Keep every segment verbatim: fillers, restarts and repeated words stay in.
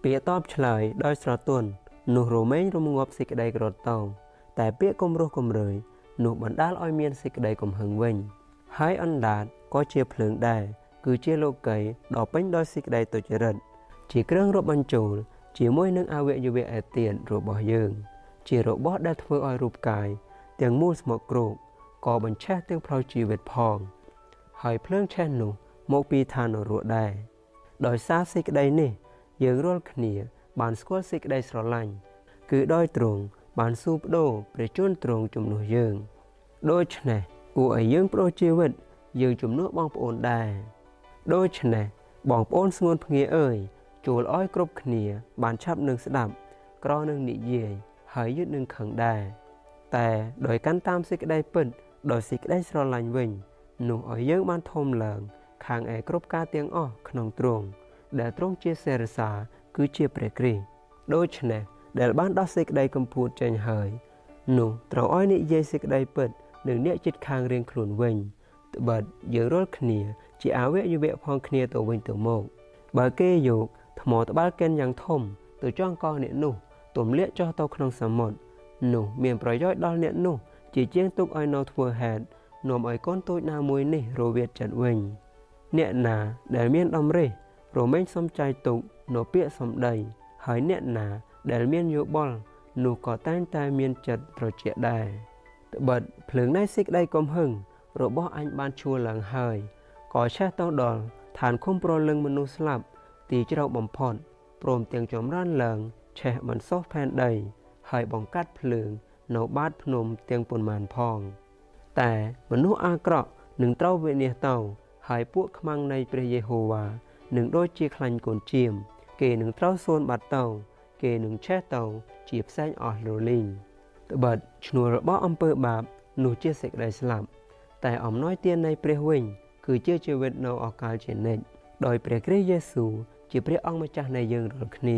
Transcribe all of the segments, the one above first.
ពាក្យតបឆ្លើយដោយស្រទន់នោះរមែងរំងាប់សេចក្តីក្រតោតែពាក្យគំរោះគំរើយនោះបណ្ដាលឲ្យមានសេចក្តីកំហឹងវិញហើយអណ្ដាតក៏ជាភ្លើងដែរគឺជាលោកីដ៏ពេញដោយសេចក្តីទុច្ចរិតជាគ្រឿងរាប់បញ្ចូលជាមួយនឹងអវយវៈឯទៀតរបស់យើងជារបស់ដែលធ្វើឲ្យរូបកាយទាំងមូលស្មុគគ្រោកក៏បញ្ឆេះទាំងផ្លូវជីវិតផងហើយភ្លើងឆេះនោះមកពីឋាននរកដែរដោយសារសេចក្តីនេះយើងរាល់គ្នាបានស្គាល់សេចក្តីស្រឡាញ់គឺដោយទ្រង់បានសួរបដូរព្រះជន្មទ្រង់ជំនួសយើងដូច្នេះគួរឲ្យយើងបដូរជីវិតយើងជំនួសបងប្អូនដែរដូច្នេះបងប្អូនស្ងួនភ្ងាអើយចូលឲ្យគ្រប់គ្នាបានឆាប់នឹងស្ដាប់ក្រនឹងនិយាយហើយយឺតនឹងខឹងដែរតែដោយកាន់តាមសេចក្តីពិតដោយសេចក្តីស្រឡាញ់វិញនោះឲ្យយើងបានធំឡើងខាងឯគ្រប់ការទាំងអស់ក្នុងទ្រង់ដែលទ្រង់ជាសេរសាគឺជាព្រះគ្រីស្ទដូច្នេះដែលបានដោះសេចក្តីកំពួតចេញហើយនោះត្រូវឲ្យនិយាយសេចក្តីពិតនឹងអ្នកជិតខាងរៀងខ្លួនវិញត្បិតយើងរាល់គ្នាជាអវយវៈផងគ្នាទៅវិញទៅមកបើគេយកថ្មត្បាល់កិនយ៉ាងធំទៅចងកអ្នកនោះទម្លាក់ចុះទៅក្នុងសមុទ្រនោះមានប្រយោជន៍ដល់អ្នកនោះជាជាងទុកឲ្យនៅធ្វើហេតុនាំឲ្យកូនតូចណាមួយនេះរវាទចិត្តវិញអ្នកណាដែលមានដំរេះរមែងសំចៃទុកនៅពាក្យសម្ដីហើយអ្នកណាដែលមានយោបល់នោះក៏តែងតែមានចិត្តត្រជាក់ដែរត្បិតភ្លើងនៃសេចក្តីកំហឹងរបស់អញបានឈួរឡើងហើយក៏ឆេះទៅដល់ឋានឃុំប្រលឹងមនុស្សស្លាប់ទីជ្រៅបំផុតព្រមទាំងចម្រើនឡើងឆេះបន្សោះផែនដីហើយបង្កាត់ភ្លើងនៅបាតភ្នំទាំងប៉ុន្មានផងតែមនុស្សអាក្រក់នឹងត្រូវវិនាសទៅហើយពួកខ្មាំងនៃព្រះយេហូវ៉ានឹងដូចជាខ្លាញ់កូនជៀមគេនឹងត្រូវសួនបាត់ទៅគេនឹងឆេះទៅជាផ្សែងអស់រលីងត្បិតឈ្នួលរបស់អំពើបាបនោះជាសេចក្តីស្លាប់តែអំណោយទាននៃព្រះវិញគឺជាជីវិតនៅអកាលជានិច្ចដោយព្រះគ្រីស្ទយេស៊ូវជាព្រះអង្គម្ចាស់នៃយើងរាល់គ្នា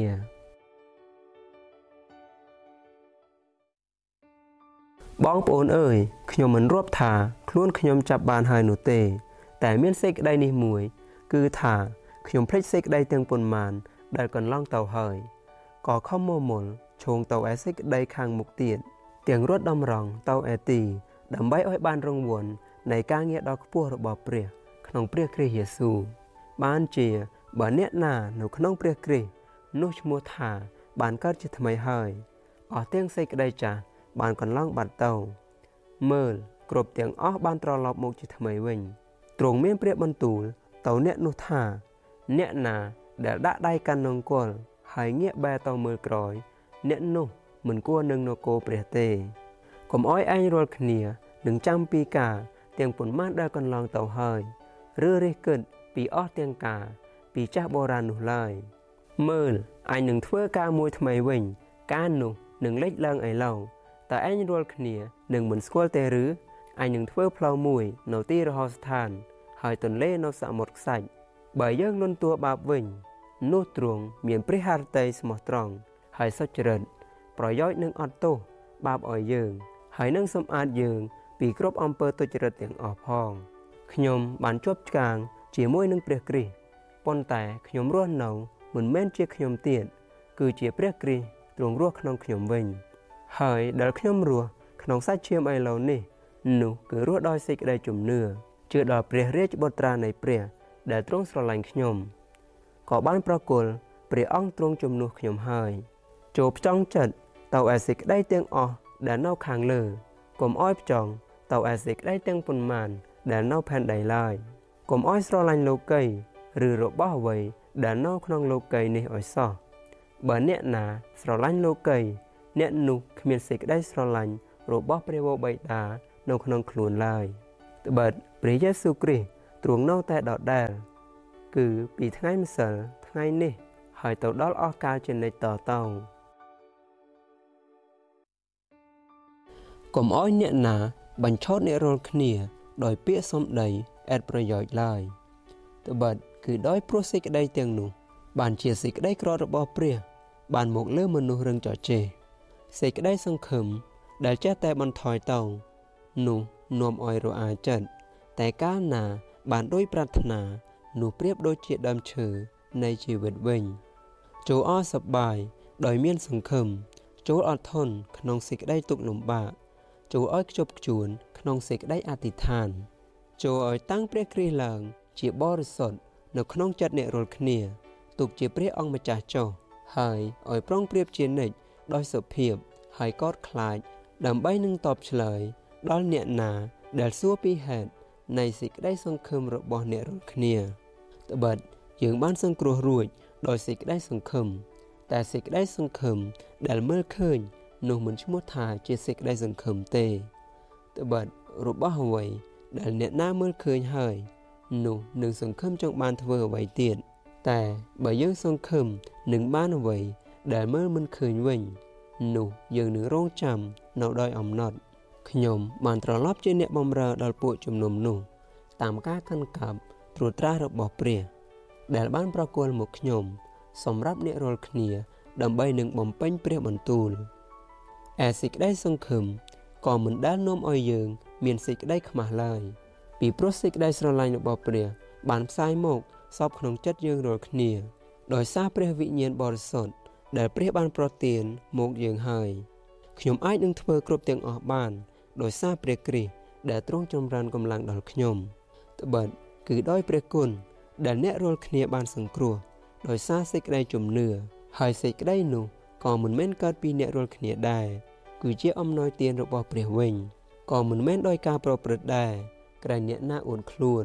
បងប្អូនអើយខ្ញុំមិនរាប់ថាខ្លួនខ្ញុំចាប់បានហើយនោះទេតែមានសេចក្តីនេះមួយគឺថាខ្ញុំភ្លេចសេចក្តីទាំងប៉ុន្មានដែលកន្លងទៅហើយក៏ខំមកមុលឈោងទៅឯសេចក្តីខាងមុខទៀតទាំងរត់ដំរង់ទៅឯទីដើម្បីឲ្យបានរង្វាន់នៃការងារដ៏ខ្ពស់របស់ព្រះក្នុងព្រះគ្រីស្ទយេស៊ូវបានជាបើអ្នកណានៅក្នុងព្រះគ្រីស្ទនោះឈ្មោះថាបានកើតជាថ្មីហើយអស់ទាំងសេចក្តីចាស់បានកន្លងបាត់ទៅមើលគ្រប់ទាំងអស់បានត្រឡប់មកជាថ្មីវិញទ្រង់មានព្រះបន្ទូលទៅអ្នកនោះថាអ្នកណាដែលដាក់ដៃកាន់នង្គ័លហើយងាកបែរទៅមើលក្រោយអ្នកនោះមិនគួរនឹងនគរព្រះទេកុំឲ្យឯងរាល់គ្នានឹងចាំពីការទាំងប៉ុន្មានដែលកន្លងទៅហើយឬរិះគិតពីអស់ទាំងការពីចាស់បុរាណនោះឡើយមើលអញនឹងធ្វើការមួយថ្មីវិញការនោះនឹងលេចឡើងឥឡូវតើឯងរាល់គ្នានឹងមិនស្គាល់ទេឬអញនឹងធ្វើផ្លូវមួយនៅទីរហោស្ថានហើយទន្លេនៅសមុទ្រខ្សាច់បើយើងលន់តួបាបវិញនោះទ្រង់មានព្រះハរតីស្មោះត្រង់ហើយសុចរិតប្រយោជន៍នឹងអត់ទោសបាបឲ្យយើងហើយនឹងសម្អាតយើងពីគ្រប់អំពើទុច្ចរិតទាំងអស់ផងខ្ញុំបានជាប់ឆ្កាងជាមួយនឹងព្រះគ្រីស្ទប៉ុន្តែខ្ញុំរស់នៅមិនមែនជាខ្ញុំទៀតគឺជាព្រះគ្រីស្ទទ្រង់រស់ក្នុងខ្ញុំវិញហើយដែលខ្ញុំរស់ក្នុងសាច់ឈាមឥឡូវនេះនោះគឺរស់ដោយសេចក្តីជំនឿជឿដល់ព្រះរាជបុត្រានៃព្រះដែលទ្រង់ស្រឡាញ់ខ្ញុំក៏បានប្រគល់ព្រះអង្គទ្រង់ជំនួសខ្ញុំហើយចូលផ្ចង់ចិត្តទៅឯសេចក្តីទាំងអស់ដែលនៅខាងលើកុំឲ្យផ្ចង់ទៅឯសេចក្តីទាំងប៉ុន្មានដែលនៅផែនដីឡើយកុំឲ្យស្រឡាញ់លោកីឬរបស់អ្វីដែលនៅក្នុងលោកីនេះឲ្យសោះបើអ្នកណាស្រឡាញ់លោកីអ្នកនោះគ្មានសេចក្តីស្រឡាញ់របស់ព្រះវរបិតានៅក្នុងខ្លួនឡើយត្បិតព្រះយេស៊ូវគ្រីស្ទទ្រង់នៅតែដដែលគឺពីថ្ងៃម្សិលថ្ងៃនេះហើយទៅដល់អស់កាលជានិច្ចតទៅកុំឲ្យអ្នកណាបញ្ឆោតអ្នករាល់គ្នាដោយពាក្យសម្ដីឥតប្រយោជន៍ឡើយត្បិតគឺដោយព្រោះសេចក្តីទាំងនោះបានជាសេចក្តីក្ររបស់ព្រះបានមកលើមនុស្សរឹងចចេះសេចក្តីសង្ឃឹមដែលចេះតែបន្ថយទៅនោះនាំឲ្យរអាចិត្តតែកាលណាបានដោយប្រាថ្នានោះប្រៀបដូចជាដើមឈើនៃជីវិតវិញចូលអសប្បាយដោយមានសង្ឃឹមចូលអត់ធន់ក្នុងសេចក្តីទុក្ខលំបាកចូលឲ្យខ្ជាប់ខ្ជួនក្នុងសេចក្តីអធិដ្ឋានចូលឲ្យតាំងព្រះគ្រីស្ទឡើងជាបរិសុទ្ធនៅក្នុងចិត្តអ្នករាល់គ្នាទុកជាព្រះអង្គម្ចាស់ចុះហើយឲ្យប្រុងប្រៀបជានិច្ចដោយសុភាពហើយកោតខ្លាចដើម្បីនឹងតបឆ្លើយដល់អ្នកណាដែលសួរពីហេតុនៃសេចក្តីសង្ឃឹមរបស់អ្នករាល់គ្នាត្បិតយើងបានសង្គ្រោះរួចដោយសេចក្តីសង្ឃឹមតែសេចក្តីសង្ឃឹមដែលមើលឃើញនោះមិនឈ្មោះថាជាសេចក្តីសង្ឃឹមទេត្បិតរបស់អ្វីដែលអ្នកណាមើលឃើញហើយនោះនឹងសង្ឃឹមចង់បានធ្វើអ្វីទៀតតែបើយើងសង្ឃឹមនឹងបានអ្វីដែលមើលមិនឃើញវិញនោះយើងនឹងរងចាំនៅដោយអំណត់ខ្ញុំបានត្រឡប់ជាអ្នកបម្រើដល់ពួកជំនុំនោះតាមការកាន់កាប់ត្រួតត្រារបស់ព្រះដែលបានប្រគល់មកខ្ញុំសម្រាប់អ្នករាល់គ្នាដើម្បីនឹងបំពេញព្រះបន្ទូលឯសេចក្តីសង្ឃឹមក៏មិនដែលនាំឲ្យយើងមានសេចក្តីខ្មាស់ឡើយពីព្រោះសេចក្តីស្រឡាញ់របស់ព្រះបានផ្សាយមកសពក្នុងចិត្តយើងរាល់គ្នាដោយសារព្រះវិញ្ញាណបរិសុទ្ធដែលព្រះបានប្រទានមកយើងហើយខ្ញុំអាចនឹងធ្វើគ្រប់ទាំងអស់បានដោយសារព្រះគ្រីស្ទដែលទ្រង់ចម្រើនកម្លាំងដល់ខ្ញុំត្បិតគឺដោយព្រះគុណដែលអ្នករាល់គ្នាបានសង្គ្រោះដោយសារសេចក្តីជំនឿហើយសេចក្តីនោះក៏មិនមែនកើតពីអ្នករាល់គ្នាដែរគឺជាអំណោយទានរបស់ព្រះវិញក៏មិនមែនដោយការប្រព្រឹត្តដែរក្រែងអ្នកណាអួនខ្លួន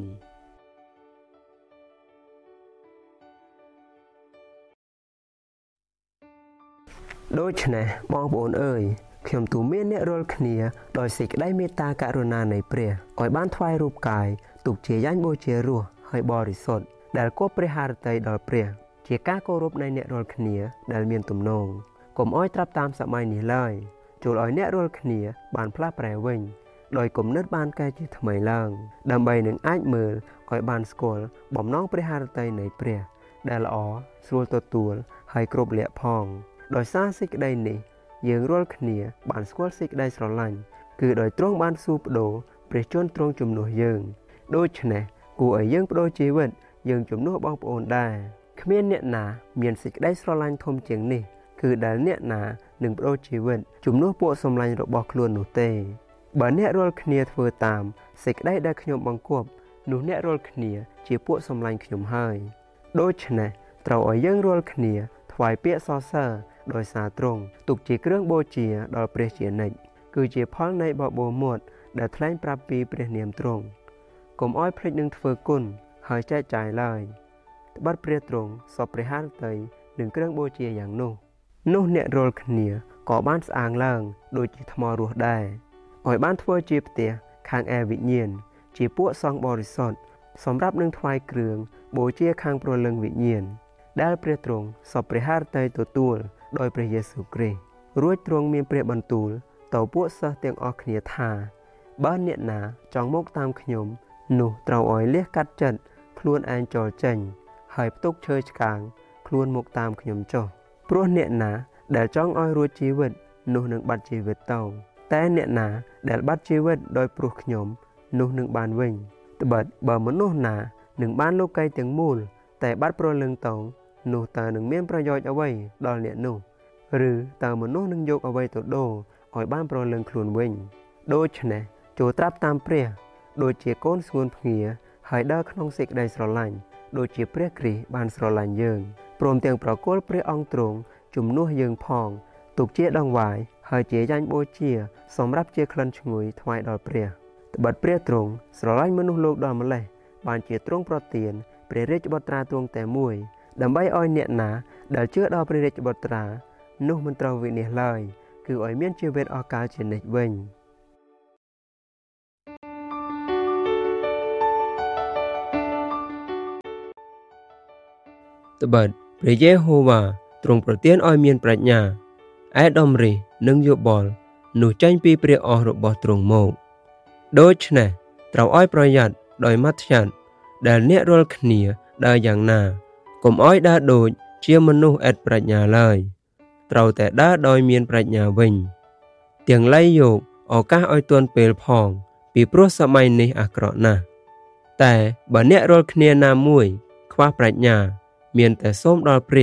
ដូច្នេះបងប្អូនអើយខ្ញុំទូមានអ្នករាល់គ្នាដោយសេចក្តីមេត្តាករុណានៃព្រះឲ្យបានថ្វាយរូបកាយទុកជាយ៉ាញ់បូជារស់ហើយបរិសុទ្ធដែលគប់ព្រះハរតីដល់ព្រះជាការគោរពនៃអ្នករាល់គ្នាដែលមានទំនងកុំឲ្យត្រាប់តាមសម័យនេះឡើយចូលឲ្យអ្នករាល់គ្នាបានផ្លាស់ប្រែវិញដោយគំនិតបានកែជាថ្មីឡើងដើម្បីនឹងអាចមើលឲ្យបានស្គាល់បំណងព្រះハរតីនៃព្រះដែលល្អស្រួលទទួលហើយគ្រប់លក្ខផងដោយសារសេចក្តីនេះយើងរាល់គ្នាបានស្គាល់សេចក្តីស្រឡាញ់គឺដោយទ្រង់បានសួរបដូរព្រះជន្មទ្រង់ជំនួសយើងដូច្នេះគួរឲ្យយើងបដូរជីវិតយើងជំនួសបងប្អូនដែរគ្មានអ្នកណាមានសេចក្តីស្រឡាញ់ធំជាងនេះគឺដែលអ្នកណានឹងបដូរជីវិតជំនួសពួកសម្លាញ់របស់ខ្លួននោះទេបើអ្នករាល់គ្នាធ្វើតាមសេចក្តីដែលខ្ញុំបង្គាប់នោះអ្នករាល់គ្នាជាពួកសម្លាញ់ខ្ញុំហើយដូច្នេះត្រូវឲ្យយើងរាល់គ្នាថ្វាយពាក្យសរសើរដោយសារទ្រង់ទុកជាគ្រឿងបូជាដល់ព្រះជានិច្ចគឺជាផលនៃបបោមាត់ដែលថ្លែងប្រាប់ពីព្រះនាមទ្រង់កុំឲ្យភ្លេចនឹងធ្វើគុណហើយចែកចាយឡើយត្បិតព្រះទ្រង់សពព្រះハរតីនឹងគ្រឿងបូជាយ៉ាងនោះនោះអ្នករាល់គ្នាក៏បានស្អាងឡើងដូចជាថ្មរស់ដែរឲ្យបានធ្វើជាផ្ទះខាងឯវិញ្ញាណជាពួកសង្ឃបរិសុទ្ធសម្រាប់នឹងថ្វាយគ្រឿងបូជាខាងព្រលឹងវិញ្ញាណដែលព្រះទ្រង់សពព្រះハរតីទទួលដោយព្រះយេស៊ូវគ្រីស្ទរួចទ្រង់មានព្រះបន្ទូលទៅពួកសិស្សទាំងអស់គ្នាថាបើអ្នកណាចង់មកតាមខ្ញុំនោះត្រូវឲ្យលះកាត់ចិត្តខ្លួនឯងចូលចេញហើយផ្ទុកឈើឆ្កាងខ្លួនមកតាមខ្ញុំចុះព្រោះអ្នកណាដែលចង់ឲ្យរួចជីវិតនោះនឹងបាត់ជីវិតទៅតែអ្នកណាដែលបាត់ជីវិតដោយព្រោះខ្ញុំនោះនឹងបានវិញត្បិតបើមនុស្សណានឹងបានលោកីទាំងមូលតែបាត់ព្រលឹងទៅនោះតើនឹងមានប្រយោជន៍អ្វីដល់អ្នកនោះឬតើមនុស្សនឹងយកអ្វីទៅដូរឲ្យបានប្រលឹងខ្លួនវិញដូច្នេះចូលត្រាប់តាមព្រះដូចជាកូនស្ងួនភ្ងាហើយដើរក្នុងសេចក្តីស្រឡាញ់ដូចជាព្រះគ្រីស្ទបានស្រឡាញ់យើងព្រមទាំងប្រគល់ព្រះអង្គទ្រង់ជំនួសយើងផងទុកជាដង្វាយហើយជាយ៉ាញ់បូជាសម្រាប់ជាក្លិនឈ្ងុយថ្វាយដល់ព្រះត្បិតព្រះទ្រង់ស្រឡាញ់មនុស្សលោកដល់ម្លេះបានជាទ្រង់ប្រទានព្រះរាជបុត្រាទ្រង់តែមួយដើម្បីឲ្យអ្នកណាដែលជឿដល់ព្រះរាជបុត្រានោះមិនត្រូវវិនាសឡើយគឺឲ្យមានជីវិតអស់កលជានិច្ចវិញត្បិតព្រះយេហូវ៉ាទ្រង់ប្រទានឲ្យមានប្រាជ្ញាឯដំរិះនិងយោបល់នោះចេញពីព្រះអស់របស់ទ្រង់មកដូច្នេះត្រូវឲ្យប្រយ័ត្នដោយមធ្យាត់ដែលអ្នករាល់គ្នាដើរយ៉ាងណាកុំឲ្យដើរដូចជាមនុស្សឥតប្រាជ្ញាឡើយត្រូវតែដើរដោយមានប្រាជ្ញាវិញទាំងលៃយកឱកាសឲ្យទាន់ពេលផងពីព្រោះសម័យនេះអាក្រក់ណាស់តែបើអ្នករាល់គ្នាណាមួយខ្វះប្រាជ្ញាមានតែសូមដល់ព្រះ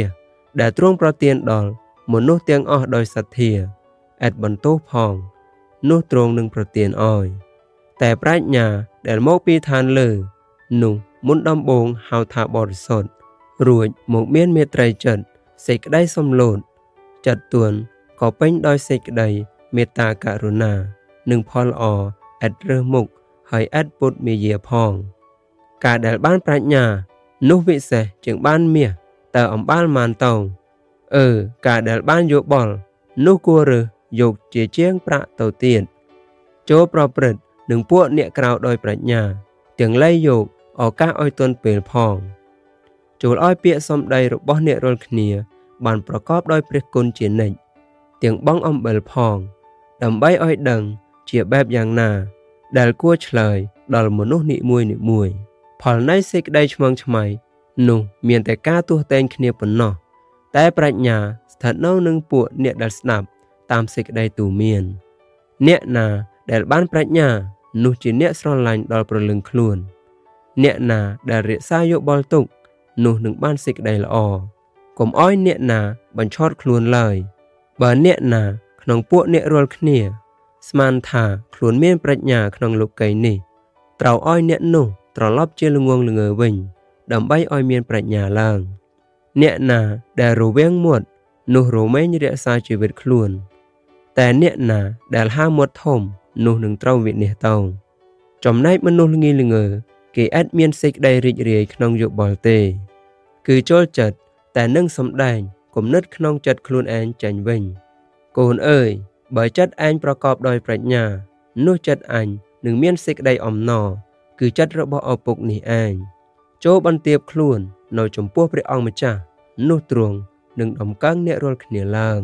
ដែលទ្រង់ប្រទានដល់មនុស្សទាំងអស់ដោយសទ្ធាឥតបន្ទោសផងនោះទ្រង់នឹងប្រទានឲ្យតែប្រាជ្ញាដែលមកពីឋានលើនោះមុនដំបូងហៅថាបរិសុទ្ធរួចមកមានមេត្រីចិត្តសេចក្តីសំឡូតចិត្តទួនក៏ពេញដោយសេចក្តីមេត្តាករុណានិងផលល្អឥតរើសមុខហើយឥតពុតមាយាផងការដែលបានប្រាជ្ញានោះវិសេសជាងបានមាសតើអំបាលម៉ានតោងអឺការដែលបានយោបល់នោះគួររើសយកជាជាងប្រាក់ទៅទៀតចូលប្រព្រឹត្តនឹងពួកអ្នកក្រៅដោយប្រាជ្ញាទាំងលៃយកឱកាសឲ្យទាន់ពេលផងចូលឲ្យពាក្យសម្ដីរបស់អ្នករាល់គ្នាបានប្រកបដោយព្រះគុណជានិច្ចទាំងបងអំបិលផងដើម្បីឲ្យដឹងជាបែបយ៉ាងណាដែលគួរឆ្លើយដល់មនុស្សនីមួយនីមួយផលនៃសេចក្តីឆ្មងឆ្មៃនោះមានតែការទោះតែងគ្នាប៉ុណ្ណោះតែប្រាជ្ញាស្ថិតនៅនឹងពួកអ្នកដែលស្ដាប់តាមសេចក្តីទូមានអ្នកណាដែលបានប្រាជ្ញានោះជាអ្នកស្រឡាញ់ដល់ព្រលឹងខ្លួនអ្នកណាដែលរក្សាយោបល់ទុកនោះនឹងបានសេចក្តីល្អកុំឲ្យអ្នកណាបញ្ឆោតខ្លួនឡើយបើអ្នកណាក្នុងពួកអ្នករាល់គ្នាស្មានថាខ្លួនមានប្រាជ្ញាក្នុងលោកីយ៍នេះត្រូវឲ្យអ្នកនោះត្រឡប់ជាល្ងងល្ងើវិញដើម្បីឲ្យមានប្រាជ្ញាឡើងអ្នកណាដែលរវាងមាត់នោះរមែងរក្សាជីវិតខ្លួនតែអ្នកណាដែលហាមាត់ធំនោះនឹងត្រូវវិនាសទៅចំណែកមនុស្សល្ងីល្ងើគេឥតមានសេចក្តីរីករាយក្នុងយោបល់ទេគឺចូលចិត្តតែនឹងសម្ដែងគំនិតក្នុងចិត្តខ្លួនឯងចេញវិញកូនអើយបើចិត្តឯងប្រកបដោយប្រាជ្ញានោះចិត្តអញនឹងមានសេចក្តីអំណរគឺចិត្តរបស់ឪពុកនេះឯងចូលបន្ទាបខ្លួននៅចំពោះព្រះអង្គម្ចាស់នោះទ្រង់នឹងដំកើងអ្នករាល់គ្នាឡើង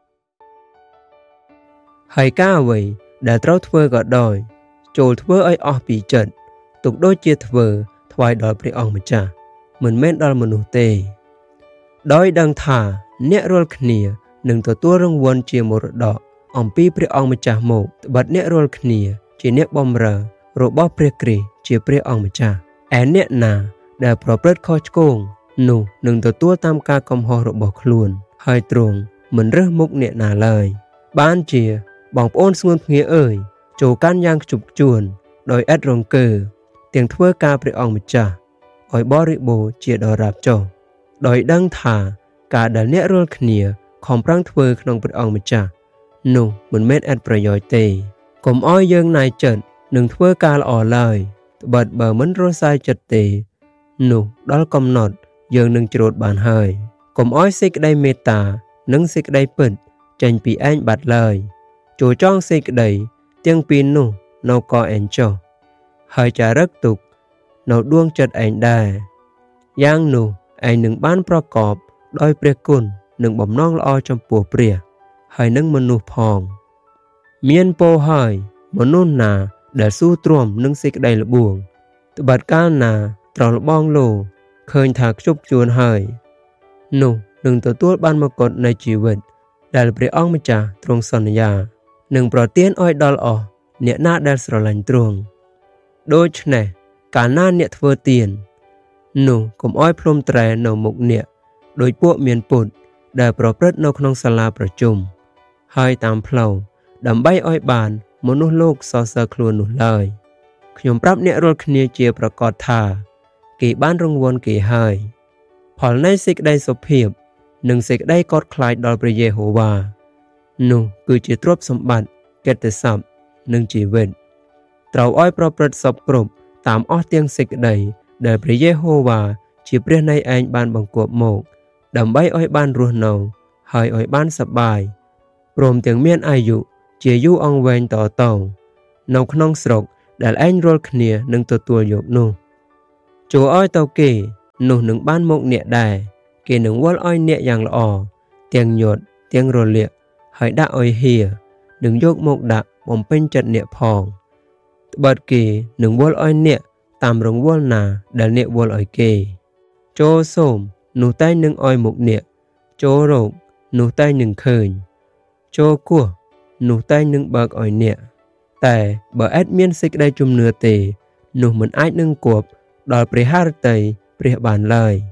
ហើយការអ្វីដែលត្រូវធ្វើក៏ដោយចូលធ្វើឲ្យអស់ពីចិត្តទុកដូចជាធ្វើថ្វាយដល់ព្រះអង្គម្ចាស់មិនមែនដល់មនុស្សទេដោយដឹងថាអ្នករាល់គ្នានឹងទទួលរង្វាន់ជាមរតកអំពីព្រះអង្គម្ចាស់មកត្បិតអ្នករាល់គ្នាជាអ្នកបម្រើរបស់ព្រះគ្រីស្ទជាព្រះអង្គម្ចាស់ឯអ្នកណាដែលប្រព្រឹត្តខុសឆ្គងនោះនឹងទទួលតាមការកំហុសរបស់ខ្លួនហើយទ្រង់មិនរើសមុខអ្នកណាឡើយបានជាបងប្អូនស្ងួនភ្ងាអើយចូលកាន់យ៉ាងខ្ជប់ខ្ជួនដោយឥតរង្គើទាំងធ្វើការព្រះអង្គម្ចាស់ឲ្យបរិបូរណ៍ជាដរាបចុះដោយដឹងថាការដែលអ្នករាល់គ្នាខំប្រឹងធ្វើក្នុងព្រះអង្គម្ចាស់នោះមិនមែនឥតប្រយោជន៍ទេកុំឲ្យយើងណាយចិត្តនឹងធ្វើការល្អឡើយត្បិតបើមិនរសាយចិត្តទេនោះដល់កំណត់យើងនឹងច្រូតបានហើយកុំឲ្យសេចក្តីមេត្តានិងសេចក្តីពិតចេញពីឯងបាត់ឡើយចូលចងសេចក្តីទាំងពីរនោះនៅកឯងចុះហើយចារឹកទុកនៅដួងចិត្តឯងដែរយ៉ាងនោះឯងនឹងបានប្រកបដោយព្រះគុណនិងបំណងល្អចំពោះព្រះហើយនឹងមនុស្សផងមានពរហើយមនុស្សណាដែលស៊ូទ្រាំនឹងសេចក្តីល្បួងត្បិតកាលណាត្រលបងលោឃើញថាខ្ជប់ខ្ជួនហើយនោះនឹងទទួលបានមកុដនៃជីវិតដែលព្រះអង្គម្ចាស់ទ្រង់សន្យានឹងប្រទានឲ្យដល់អស់អ្នកណាដែលស្រឡាញ់ទ្រង់ដូច្នេះកាលណាអ្នកធ្វើទាននោះកុំឲ្យភ្លុំត្រែនៅមុខអ្នកដោយពួកមានពុតដែលប្រព្រឹត្តនៅក្នុងសាលាប្រជុំហើយតាមផ្លូវដើម្បីឲ្យបានមនុស្សលោកសរសើរខ្លួននោះឡើយខ្ញុំប្រាប់អ្នករាល់គ្នាជាប្រកាសថាគេបានរង្វាន់គេហើយផលនៃសេចក្តីសុភាពនិងសេចក្តីកោតខ្លាចដល់ព្រះយេហូវ៉ានោះគឺជាទ្រព្យសម្បត្តិកិត្តិស័ព្ទនិងជីវិតត្រូវឲ្យប្រព្រឹត្តសពគ្រប់តាមអស់ទាំងសេចក្តីដែលព្រះយេហូវ៉ាជាព្រះនៃឯងបានបង្គាប់មកដើម្បីឲ្យបានរស់នៅហើយឲ្យបានសប្បាយព្រមទាំងមានអាយុជាយូរអង្វែងតទៅនៅក្នុងស្រុកដែលឯងរាល់គ្នានឹងទទួលយកនោះចូលឲ្យទៅគេនោះនឹងបានមកអ្នកដែរគេនឹងវាល់ឲ្យអ្នកយ៉ាងល្អទាំងញាត់ទាំងរលាកហើយដាក់ឲ្យហៀនឹងយកមកដាក់បំពេញចិត្តអ្នកផងត្បិតគេនឹងវាល់ឲ្យអ្នកតាមរង្វាល់ណាដែលអ្នកវាល់ឲ្យគេចូលសូមនោះតែងនឹងឲ្យមុខអ្នកចូលរកនោះតែងនឹងឃើញចូលគោះនោះតែងនឹងបើកឲ្យអ្នកតែបើឥតមានសេចក្តីជំនឿទេនោះមិនអាចនឹងគប់ដល់ព្រះハរតីព្រះបានឡើយ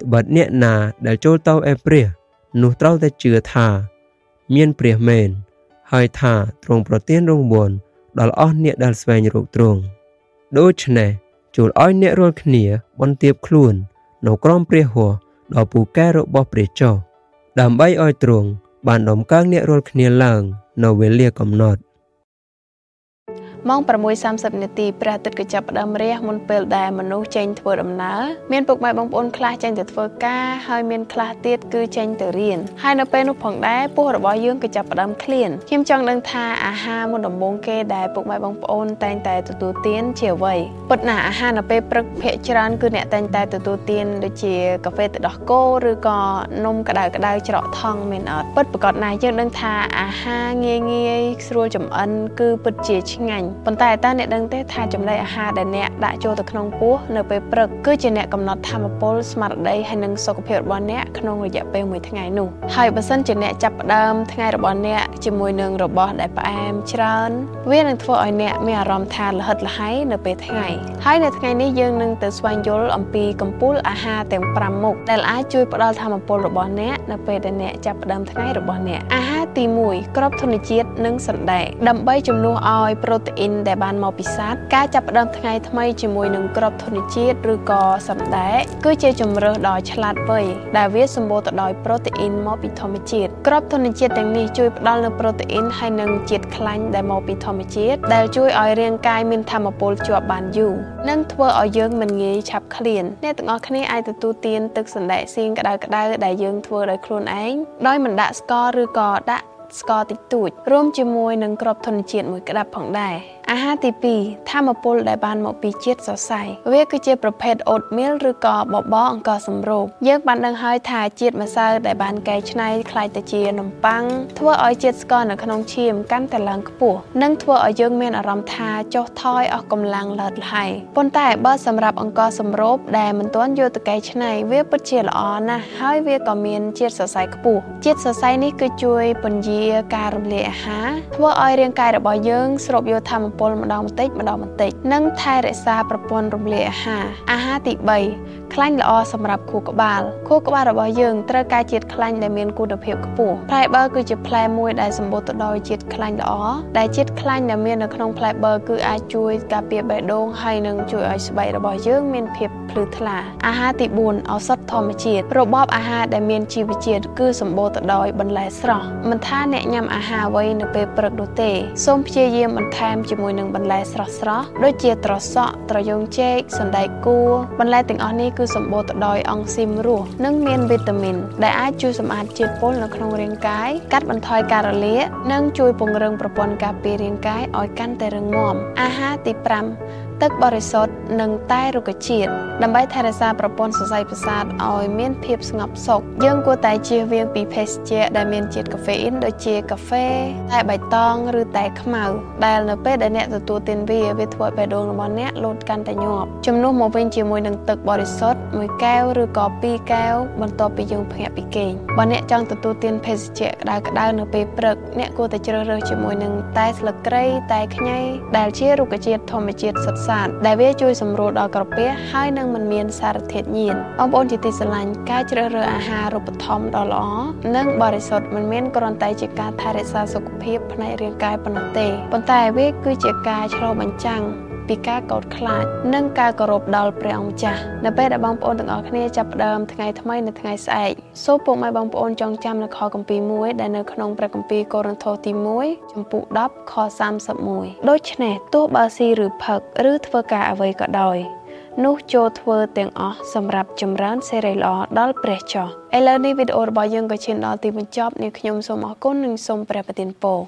ត្បិតអ្នកណាដែលចូលទៅឯព្រះនោះត្រូវតែជឿថាមានព្រះមែនហើយថាទ្រង់ប្រទានរង្វាន់ដល់អស់អ្នកដែលស្វែងរកទ្រង់ដូច្នេះចូលឲ្យអ្នករាល់គ្នាបន្ទាបខ្លួននៅក្រោមព្រះហស្ថដ៏ពូកែរបស់ព្រះចុះដើម្បីឲ្យទ្រង់បានដំកើងអ្នករាល់គ្នាឡើងនៅវេលាកំណត់ម៉ោង 6:សាមសិប នាទីព្រះអាទិត្យក៏ចាប់ផ្ដើមរះមុនពេលដែលមនុស្សចេញធ្វើដំណើរមានពុកម៉ែបងប្អូនខ្លះចេញទៅធ្វើការហើយមានខ្លះទៀតគឺចេញទៅរៀនហើយនៅពេលនោះផងដែរពោះរបស់យើងក៏ចាប់ផ្ដើមឃ្លានខ្ញុំចង់ដឹងថាអាហារមុនដំបូងគេដែលពុកម៉ែបងប្អូនតែងតែទទួលទានជាអ្វីពិតណាស់អាហារនៅពេលព្រឹកភាគច្រើនគឺអ្នកតែងតែទទួលទានដូចជាកាហ្វេទឹកដោះគោឬក៏នំក្តៅក្តៅច្រកថង់មានអត់ពិតប្រាកដណាស់យើងដឹងថាអាហារងាយងាយស្រួលចម្អិនគឺពិតជាឆ្ងាញ់ប៉ុន្តែតើអ្នកដឹងទេថាចំណីអាហារដែលអ្នកដាក់ចូលទៅក្នុងពោះនៅពេលព្រឹកគឺជាអ្នកកំណត់ថាមពលស្មារតីហើយនិងសុខភាពរបស់អ្នកក្នុងរយៈពេលមួយថ្ងៃនោះហើយបើសិនជាអ្នកចាប់ផ្ដើមថ្ងៃរបស់អ្នកជាមួយនឹងរបស់ដែលផ្អែមច្រើនវានឹងធ្វើឲ្យអ្នកមានអារម្មណ៍ថាល្ហិតល្ហៃនៅពេលថ្ងៃហើយនៅថ្ងៃនេះយើងនឹងទៅស្វែងយល់អំពីកំពូលអាហារទាំងប្រាំមុខដែលអាចជួយផ្ដល់ថាមពលរបស់អ្នកនៅពេលដែលអ្នកចាប់ផ្ដើមថ្ងៃរបស់អ្នកអាហារទីមួយគ្រាប់ធនជាតិនិងសណ្តែកដើម្បីជំនួសឲ្យប្រូតេអ៊ីនដែលបានមកពីសត្វការចាប់ផ្ដើមថ្ងៃថ្មីជាមួយនឹងគ្រាប់ធនជាតិឬក៏សណ្តែកគឺជាជម្រើសដ៏ឆ្លាតវៃដែលវាសម្បូរទៅដោយប្រូតេអ៊ីនមកពីធម្មជាតិគ្រាប់ធនជាតិទាំងនេះជួយផ្ដល់នូវប្រូតេអ៊ីនហើយនិងជាតិខ្លាញ់ដែលមកពីធម្មជាតិដែលជួយឲ្យរាងកាយមានថាមពលជាប់បានយូរនិងធ្វើឲ្យយើងមិនងាយឆាប់ឃ្លានអ្នកទាំងអស់គ្នាអាចទទួលទានទឹកសណ្តែកសៀងក្តៅក្តៅដែលយើងធ្វើដោយខ្លួនឯងដោយមិនដាក់ស្ករឬក៏ដាក់ស្ករតិចតួចរួមជាមួយនឹងគ្រាប់ធនជាតិមួយក្តាប់ផងដែរអាហារទីពីរថាមពលដែលបានមកពីជាតិសរសៃវាគឺជាប្រភេទ oatmeal ឬក៏បបរអង្ករសម្រូបយើងបានដឹងហើយថាជាតិម្សៅដែលបានកែច្នៃคล้ายទៅជានំប៉័ងធ្វើឲ្យជាតិស្ករនៅក្នុងឈាមកាន់តែឡើងខ្ពស់និងធ្វើឲ្យយើងមានអារម្មណ៍ថាចុះថយអស់កម្លាំងល្ហិតល្ហៃប៉ុន្តែបើសម្រាប់អង្ករសម្រូបដែលមិនទាន់យកទៅកែច្នៃវាពិតជាល្អណាស់ហើយវាក៏មានជាតិសរសៃខ្ពស់ជាតិសរសៃនេះគឺជួយពន្យាការរំលាយអាហារធ្វើឲ្យរាងកាយរបស់យើងស្រូបយកថាមពលម្ដងបន្តិចម្ដងបន្តិចនិងថែរក្សាប្រព័ន្ធរំលាយអាហារអាហារទីបីខ្លាញ់ល្អសម្រាប់ខួរក្បាលខួរក្បាលរបស់យើងត្រូវការជាតិខ្លាញ់ដែលមានគុណភាពខ្ពស់ផ្លែបឺរគឺជាផ្លែមួយដែលសម្បូរទៅដោយជាតិខ្លាញ់ល្អដែលជាតិខ្លាញ់ដែលមាននៅក្នុងផ្លែបឺរគឺអាចជួយការពារបេះដូងហើយនិងជួយឲ្យស្បែករបស់យើងមានភាពភ្លឺថ្លាអាហារទីបួនឱសថធម្មជាតិរបបអាហារដែលមានជីវជាតិគឺសម្បូរទៅដោយបន្លែស្រស់មិនថាអ្នកញ៉ាំអាហារអ្វីនៅពេលព្រឹកនោះទេសូមព្យាយាមបន្ថែមជាមួយនឹងបន្លែស្រស់ៗដូចជាត្រសក់ត្រយូងចេកសណ្តែកគួរបន្លែទាំងអស់នេះគឺសម្បូរទៅដោយអង់ស៊ីមរស់និងមានវីតាមីនដែលអាចជួយសម្អាតជាតិពុលនៅក្នុងរាងកាយកាត់បន្ថយការរលាកនិងជួយពង្រឹងប្រព័ន្ធការពាររាងកាយឲ្យកាន់តែរឹងមាំអាហារទីប្រាំទឹកបរិសុទ្ធនិងតែរុក្ខជាតិដើម្បីថែរក្សាប្រព័ន្ធសរសៃប្រសាទឲ្យមានភាពស្ងប់សុខយើងគួរតែជៀសវាងពីភេសជ្ជៈដែលមានជាតិកាហ្វេអ៊ីនដូចជាកាហ្វេតែបៃតងឬតែខ្មៅដែលនៅពេលដែលអ្នកទទួលទានវាវាធ្វើឲ្យបេះដូងរបស់អ្នកលោតកាន់តែញាប់ជំនួសមកវិញជាមួយនឹងទឹកបរិសុទ្ធមួយកែវឬក៏ពីរកែវបន្ទាប់ពីយើងភ្ញាក់ពីគេងបើអ្នកចង់ទទួលទានភេសជ្ជៈក្តៅក្តៅនៅពេលព្រឹកអ្នកគួរតែជ្រើសរើសជាមួយនឹងតែស្លឹកគ្រៃតែខ្ញីដែលជារុក្ខជាតិធម្មជាតិសុទ្ធសាធដែលវាជួយសម្រួលដល់ក្រពះហើយនឹងមិនមានសារធាតុញៀនបងប្អូនជាទីស្រឡាញ់ការជ្រើសរើសអាហាររូបត្ថម្ភដ៏ល្អនិងបរិសុទ្ធមិនមែនគ្រាន់តែជាការថែរក្សាសុខភាពផ្នែករាងកាយប៉ុណ្ណោះទេប៉ុន្តែវាគឺជាការឆ្លុះបញ្ចាំងពីការកោតខ្លាចនិងការគោរពដល់ព្រះអង្គម្ចាស់នៅពេលដែលបងប្អូនទាំងអស់គ្នាចាប់ផ្ដើមថ្ងៃថ្មីនៅថ្ងៃស្អែកសូមពុកម៉ែបងប្អូនចងចាំនៅខគម្ពីរមួយដែលនៅក្នុងព្រះគម្ពីរកូរិនថូសទីមួយចំពុកដប់ខសាមសិបមួយដូច្នេះទោះបើស៊ីឬផឹកឬធ្វើការអ្វីក៏ដោយនោះចូលធ្វើទាំងអស់សម្រាប់ចម្រើនសេរីល្អដល់ព្រះចោះឥឡូវនេះវីដេអូរបស់យើងក៏ឈានដល់ទីបញ្ចប់នាងខ្ញុំសូមអរគុណនិងសូមព្រះប្រទានពរ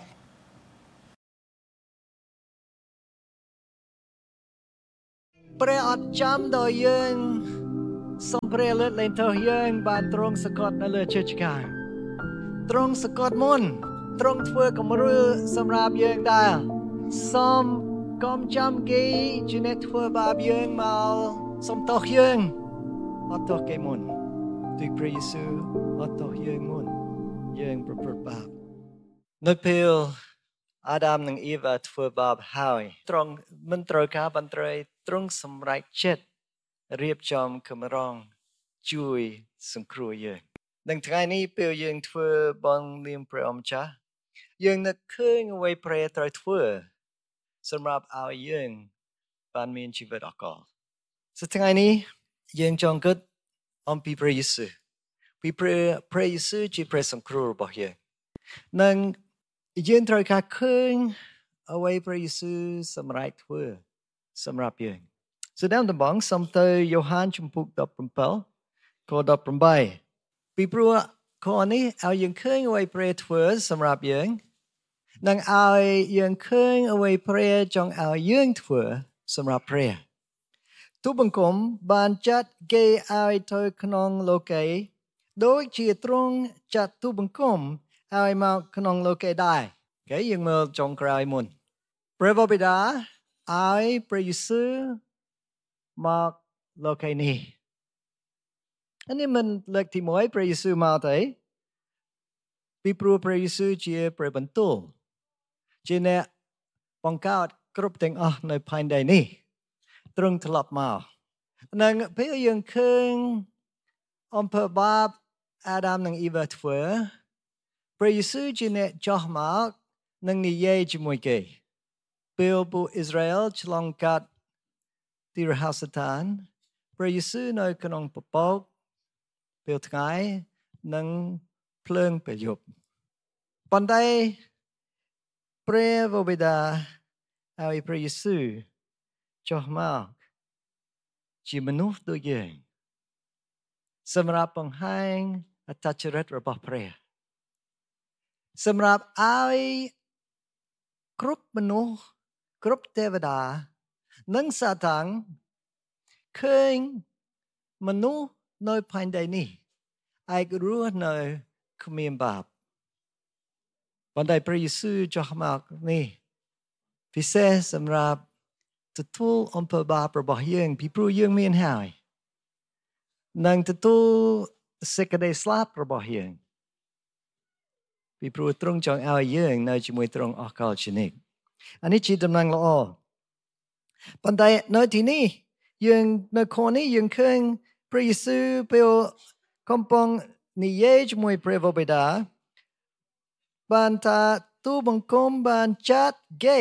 ព្រះអត់ចាំដល់យើងសូមព្រះលើកលែងទោសយើងបានទ្រង់សកត់នៅលើជើងឆ្កាងទ្រង់សកត់មុនទ្រង់ធ្វើគំរូសម្រាប់យើងដែរសូមកុំចាំគេជាអ្នកធ្វើបាបយើងមកសូមទោសយើងអត់ទោសគេមុនទូព្រះយេស៊ូវអត់ទោសយើងមុនយើងប្រព្រឹត្តបាបនៅពេលអាដាមនិងអ៊ីវធ្វើបាបហើយទ្រង់មិនត្រូវការបន្ត្រីទ្រង់សម្រេចចិត្តរៀបចំកម្រងជួយសង្គ្រោះយើងនឹងថ្ងៃនេះពេលយើងធ្វើបងលៀងព្រះអម្ចាស់យើងនឹកឃើញអ្វីព្រះត្រូវធ្វើសម្រាប់ឲ្យយើងបានមានជីវិតអកលសថ្ងៃនេះយើងចង់គិតអំពីព្រះយេស៊ូវពីព្រះព្រះយេស៊ូវជាព្រះសង្គ្រោះរបស់យើងនិងយើងត្រូវការឃើញអ្វីព្រះយេស៊ូវសម្រេចធ្វើសម្រាប់យើងស្ដេចដំបងសូមទៅយ៉ូហានជំពូកដប់ប្រាំខដប់ប្រាំបីពីព្រោះខនេះឲ្យយើងឃើញអ្វីព្រះធ្វើសម្រាប់យើងនិងឲ្យយើងឃើញអ្វីព្រះចង់ឲ្យយើងធ្វើសម្រាប់ព្រះទូបង្គំបានចាត់គេឲ្យទៅក្នុងលោកីដូចជាទ្រង់ចាត់ទូបង្គំឲ្យមកក្នុងលោកីដែរគេយើងមើលចុងក្រោយមុនព្រះបិតាឲ្យព្រះយេស៊ូវមកលោកីនេះอันนี้มันលើកទីមួយព្រះយេស៊ូវមកទៅពីព្រោះព្រះយេស៊ូវជាព្រះបន្ទូលជាអ្នកបង្កើតគ្រប់ទាំងអស់នៅផែនដីនេះទ្រង់ត្រឡប់មកនិងពេលយើងឃើញអំពើបាបអាដាមនិងអ៊ីវ៉ាធ្វើព្រះយេស៊ូវជាអ្នកចោះមកនិងនិយាយជាមួយគេពេលពួកអ៊ីស្រាអែលឆ្លងកាត់ទីរហោស្ថានព្រះយេស៊ូវនៅក្នុងពពកពេលថ្ងៃនិងភ្លើងពេលយប់ប៉ុន្តែព្រះបិតាឲ្យព្រះយេស៊ូវចុះមកជាមនុស្សដូចយើងសម្រាប់បង្ហាញអត្តចរិតរបស់ព្រះសម្រាប់ឲ្យគ្រប់មនុស្សគ្រប់ទេវតានិងសាតាំងឃើញមនុស្សនៅផែនដីនេះអាចរស់នៅគ្មានបាបប៉ុន្តែព្រះយេស៊ូវចុះមកនេះពិសេសសម្រាប់ទទួលអំពើបាបរបស់យើងពីព្រោះយើងមានហើយនិងទទួលសេចក្តីស្លាប់របស់យើងពីព្រោះទ្រង់ចង់ឲ្យយើងនៅជាមួយទ្រង់អស់កលជានិច្ចអានេះជាដំណឹងល្អប៉ុន្តែនៅទីនេះយើងនៅខនេះយើងឃើញព្រះយេស៊ូវពេលកំពុងនិយាយជាមួយព្រះបិតាបានថាទូបង្គំបានចាត់គេ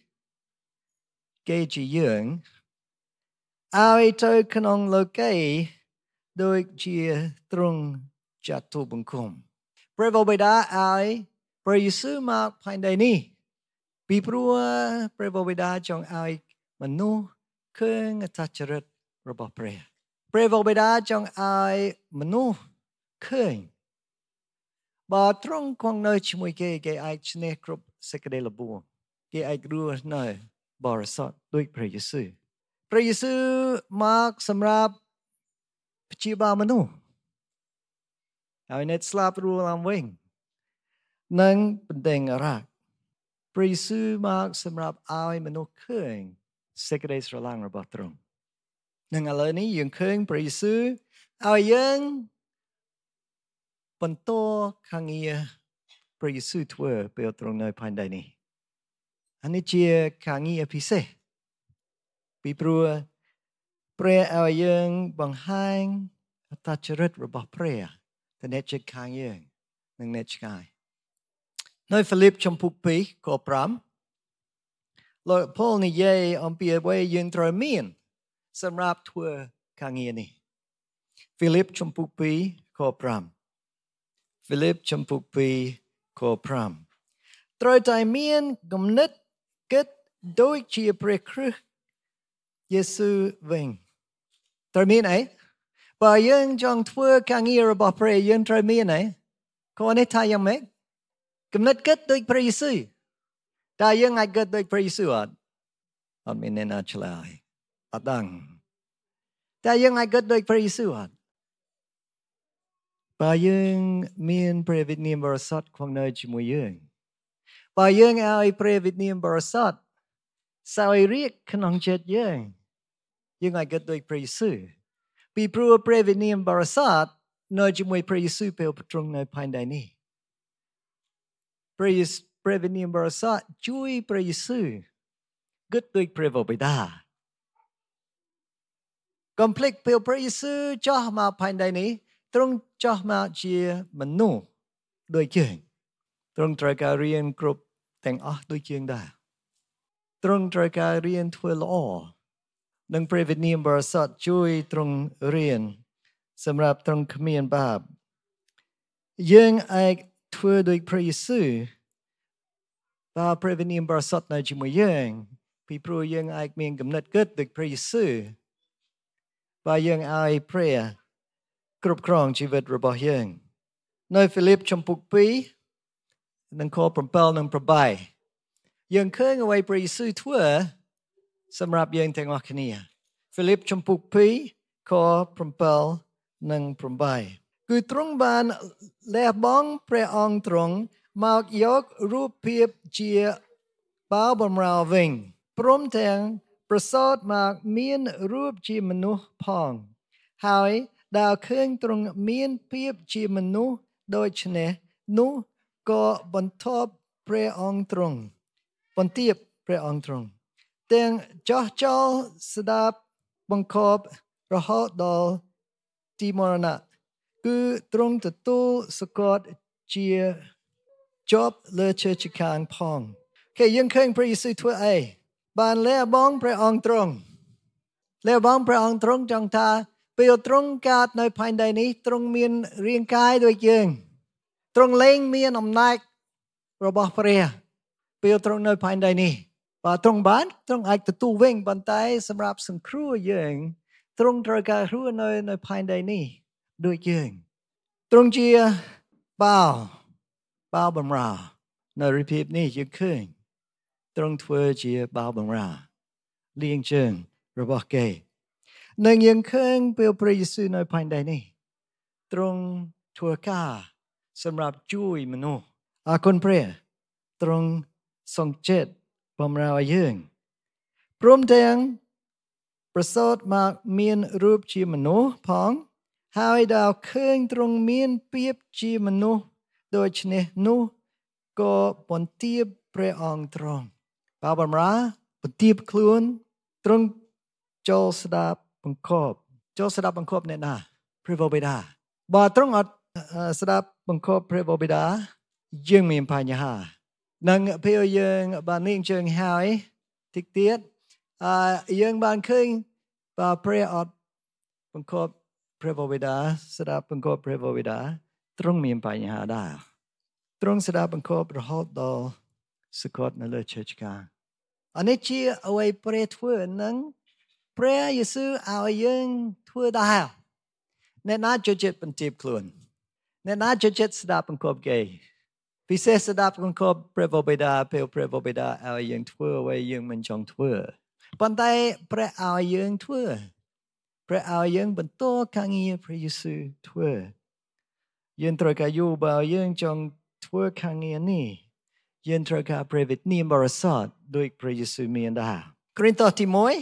គេជាយើងឲ្យទៅក្នុងលោកីដូចជាទ្រង់ចាត់ទូបង្គំព្រះបិតាឲ្យព្រះយេស៊ូវមកផែនដីនេះពីព្រោះព្រះបិតាចង់ឲ្យមនុស្សឃើញអត្តចរិតរបស់ព្រះព្រះបិតាចង់ឲ្យមនុស្សឃើញបើទ្រង់គង់នៅជាមួយគេគេអាចឈ្នះគ្រប់សេចក្តីល្បួងគេអាចរស់នៅបរិសុទ្ធដូចព្រះយេស៊ូវព្រះយេស៊ូវមកសម្រាប់ព្យាបាលមនុស្សហើយអ្នកស្លាប់រស់ឡើងវិញនិងបណ្ដេញអារ៉ាព្រះយេស៊ូវមកសម្រាប់ឲ្យមនុស្សឃើញសេចក្តីស្រឡាញ់របស់ទ្រង់នឹងឥឡូវនេះយើងឃើញព្រះយេស៊ូវឲ្យយើងបន្តខាងងារព្រះយេស៊ូវធ្វើពេលទ្រង់នៅផែនដីនេះអានេះជាខាងងារពិសេសពីព្រោះព្រះឲ្យយើងបង្ហាញអត្តចរិតរបស់ព្រះទៅអ្នកជិតខាងយើងនិងអ្នកឆ្ងាយនៅហ្វីលីបជំពូកពីរខប្រាំលោកប៉ូលនិយាយអំពីអ្វីយើងត្រូវមានសម្រាប់ធ្វើការងារនេះហ្វីលីបជំពូកពីរខប្រាំហ្វីលីបជំពូកពីរខប្រាំត្រូវតែមានគំនិតគិតដូចជាព្រះគ្រីស្ទយេស៊ូវវិញត្រូវមានអីបើយើងចង់ធ្វើការងាររបស់ព្រះយើងត្រូវមានអីខនេះថាយ៉ាងម៉េចគំនិតគិតដូចព្រះយេស៊ូវតើយើងអាចគិតដូចព្រះយេស៊ូវអត់អត់មានអ្នកណាឆ្លើយអត់ដឹងតើយើងអាចគិតដូចព្រះយេស៊ូវអត់បើយើងមានព្រះវិញ្ញាណបរិសុទ្ធគង់នៅជាមួយយើងបើយើងឲ្យព្រះវិញ្ញាណបរិសុទ្ធសោយរាជ្យក្នុងចិត្តយើងយើងអាចគិតដូចព្រះយេស៊ូវពីព្រោះព្រះវិញ្ញាណបរិសុទ្ធនៅជាមួយព្រះយេស៊ូវពេលទ្រង់នៅផែនដីនេះព្រះព្រះវិញ្ញាណបរិសុទ្ធជួយព្រះយេស៊ូវគិតដូចព្រះបិតាកុំភ្លេចពេលព្រះយេស៊ូវចោះមកផែនដីនេះទ្រង់ចោះមកជាមនុស្សដូចយើងទ្រង់ត្រូវការរៀនគ្រប់ទាំងអស់ដូចយើងដែរទ្រង់ត្រូវការរៀនធ្វើល្អនិងព្រះវិញ្ញាណបរិសុទ្ធជួយទ្រង់រៀនសម្រាប់ទ្រង់គ្មានបាបយើងអាចធ្វើដូចព្រះយេស៊ូវបើព្រះវិញ្ញាណបរិសុទ្ធនៅជាមួយយើងពីព្រោះយើងអាចមានគំនិតគិតដូចព្រះយេស៊ូវបើយើងឲ្យព្រះគ្រប់គ្រងជីវិតរបស់យើងនៅហ្វីលីបចំពុកពីរនិងខ7និង8យើងឃើញអ្វីព្រះយេស៊ូវធ្វើសម្រាប់យើងទាំងអស់គ្នាហ្វីលីបចំពុកពីរខ7និង8គឺទ្រង់បានលះបង់ព្រះអង្គទ្រង់មកយករូបភាពជាបាវបម្រើវិញព្រមទាំងប្រសូតមកមានរូបជាមនុស្សផងហើយដែលឃើញទ្រង់មានភាពជាមនុស្សដូច្នេះនោះក៏បន្ទាប់ព្រះអង្គទ្រង់បន្ទាបព្រះអង្គទ្រង់ទាំងចោះចោលស្ដាប់បង្គាប់រហូតដល់ទីមរណៈគឺទ្រង់ទទួលសក្តិជាជាប់លើឈើចង្កាងផងគេយើងឃើញព្រះយេស៊ូវធ្វើអីបានលះបង់ព្រះអង្គទ្រង់លះបង់ព្រះអង្គទ្រង់ចង់ថាពេលទ្រង់កើតនៅផែនដីនេះទ្រង់មានរាងកាយដូចយើងទ្រង់លែងមានអំណាចរបស់ព្រះពេលទ្រង់នៅផែនដីនេះបើទ្រង់បានទ្រង់អាចទទួលវិញប៉ុន្តែសម្រាប់សង្គ្រោះយើងទ្រង់ត្រូវការរស់នៅនៅផែនដីនេះដូចយើងទ្រង់ជាបាវបាវបម្រើនៅរូបភាពនេះយើងឃើញទ្រង់ធ្វើជាបាវបម្រើលៀងជើងរបស់គេនឹងយើងឃើញពេលព្រះយេស៊ូវនៅផែនដីនេះទ្រង់ធ្វើការសម្រាប់ជួយមនុស្សអរគុណព្រះទ្រង់សង្កេតបម្រើឲ្យយើងព្រមទាំងប្រសូតមកមានរូបជាមនុស្សផងហើយដែលឃើញទ្រង់មានភាពជាមនុស្សដូច្នេះនោះក៏បន្ទាបព្រះអង្គទ្រង់បាវបម្រើបន្ទាបខ្លួនទ្រង់ចូលស្ដាប់បង្គាប់ចូលស្ដាប់បង្គាប់អ្នកណាព្រះបិតាបើទ្រង់អត់ស្ដាប់បង្គាប់ព្រះបិតាយើងមានបញ្ហានឹងពេលយើងបាននាងជើងហើយតិចទៀតអឺយើងបានឃើញបើព្រះអត់បង្គាប់ព្រះបិតាស្ដាប់បង្គាប់ព្រះបិតាទ្រង់មានបញ្ហាដែរទ្រង់ស្ដាប់បង្គាប់រហូតដល់សក្តិនៅលើឈើឆ្កាងអានេះជាអ្វីព្រះធ្វើនឹងព្រះយេស៊ូវឲ្យយើងធ្វើដែរអ្នកណាចូលចិត្តបន្ទាបខ្លួនអ្នកណាចូលចិត្តស្ដាប់បង្គាប់គេពិសេសស្ដាប់បង្គាប់ព្រះបិតាពេលព្រះបិតាឲ្យយើងធ្វើអ្វីយើងមិនចង់ធ្វើប៉ុន្តែព្រះឲ្យយើងធ្វើព្រះឲ្យយើងបន្តការងារព្រះយេស៊ូវធ្វើយើងត្រូវការយល់បើយើងចង់ធ្វើការងារនេះយើងត្រូវការព្រះវិញ្ញាណបរិសុទ្ធដោយព្រះយេស៊ូវមានដែរគ្រិស្តទី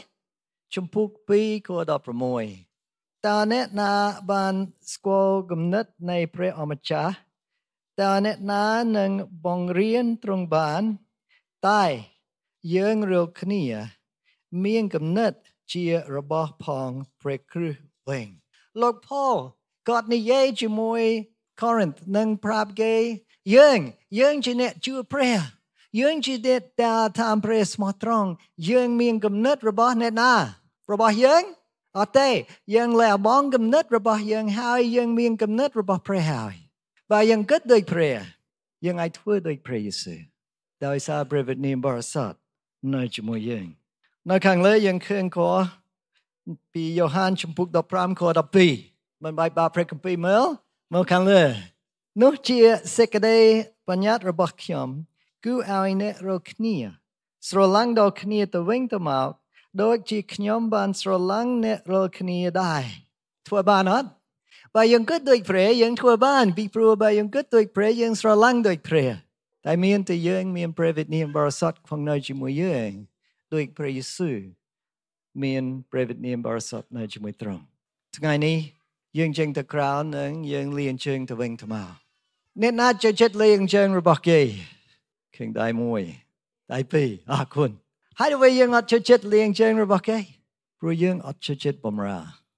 1ជំពូក2ខ16តើអ្នកណាបានស្គាល់គំនិតនៃព្រះអម្ចាស់តើអ្នកណានឹងបង្រៀនទ្រង់បានតែយើងរាល់គ្នាមានគំនិតជារបស់ផងព្រះគ្រីស្ទវិញលោកផលគាត់និយាយជាមួយកូរិននឹងប្រាប់គេយើងយើងជាអ្នកជឿព្រះយើងជាអ្នកដែលតាមព្រះស្មោះត្រង់យើងមានគំនិតរបស់អ្នកណារបស់យើងអត់ទេយើងលះបង់គំនិតរបស់យើងហើយយើងមានគំនិតរបស់ព្រះហើយបើយើងគិតដូចព្រះយើងអាចធ្វើដូចព្រះយេស៊ូវដោយសារព្រះវិញ្ញាណបរិសុទ្ធនៅជាមួយយើងនៅខាងលើយើងឃើញខពីយ៉ូហានជំពូក15ខ12មិនបាយបាព្រះគម្ពីរមើលមកខាងលើនោះជាសេចក្តីបញ្ញត្តិរបស់ខ្ញុំគឺឲ្យអ្នករាល់គ្នាស្រឡាញ់ដល់គ្នាទៅវិញទៅមកដូចជាខ្ញុំបានស្រឡាញ់អ្នករាល់គ្នាដែរធ្វើបានអត់បើយើងគិតដូចព្រះយើងធ្វើបានពីព្រោះបើយើងគិតដូចព្រះយើងស្រឡាញ់ដូចព្រះតែមានតែយើងមានព្រះវិញ្ញាណបរិសុទ្ធក្នុងនៅជាមួយយើងដូចព្រះយេស៊ូវមានព្រះវិញ្ញាណបរិសុទ្ធនៅជាមួយទ្រង់ថ្ងៃនេះយើងចេញទៅក្រៅនឹងយើងលាងជើងទៅវិញទៅមកអ្នកណាចូលចិត្តលាងជើងរបស់គេឃើញដៃមួយដៃពីរអរគុណហើយអ្វីយើងអត់ចូលចិត្តលាងជើងរបស់គេព្រោះយើងអត់ចូលចិត្តបម្រើ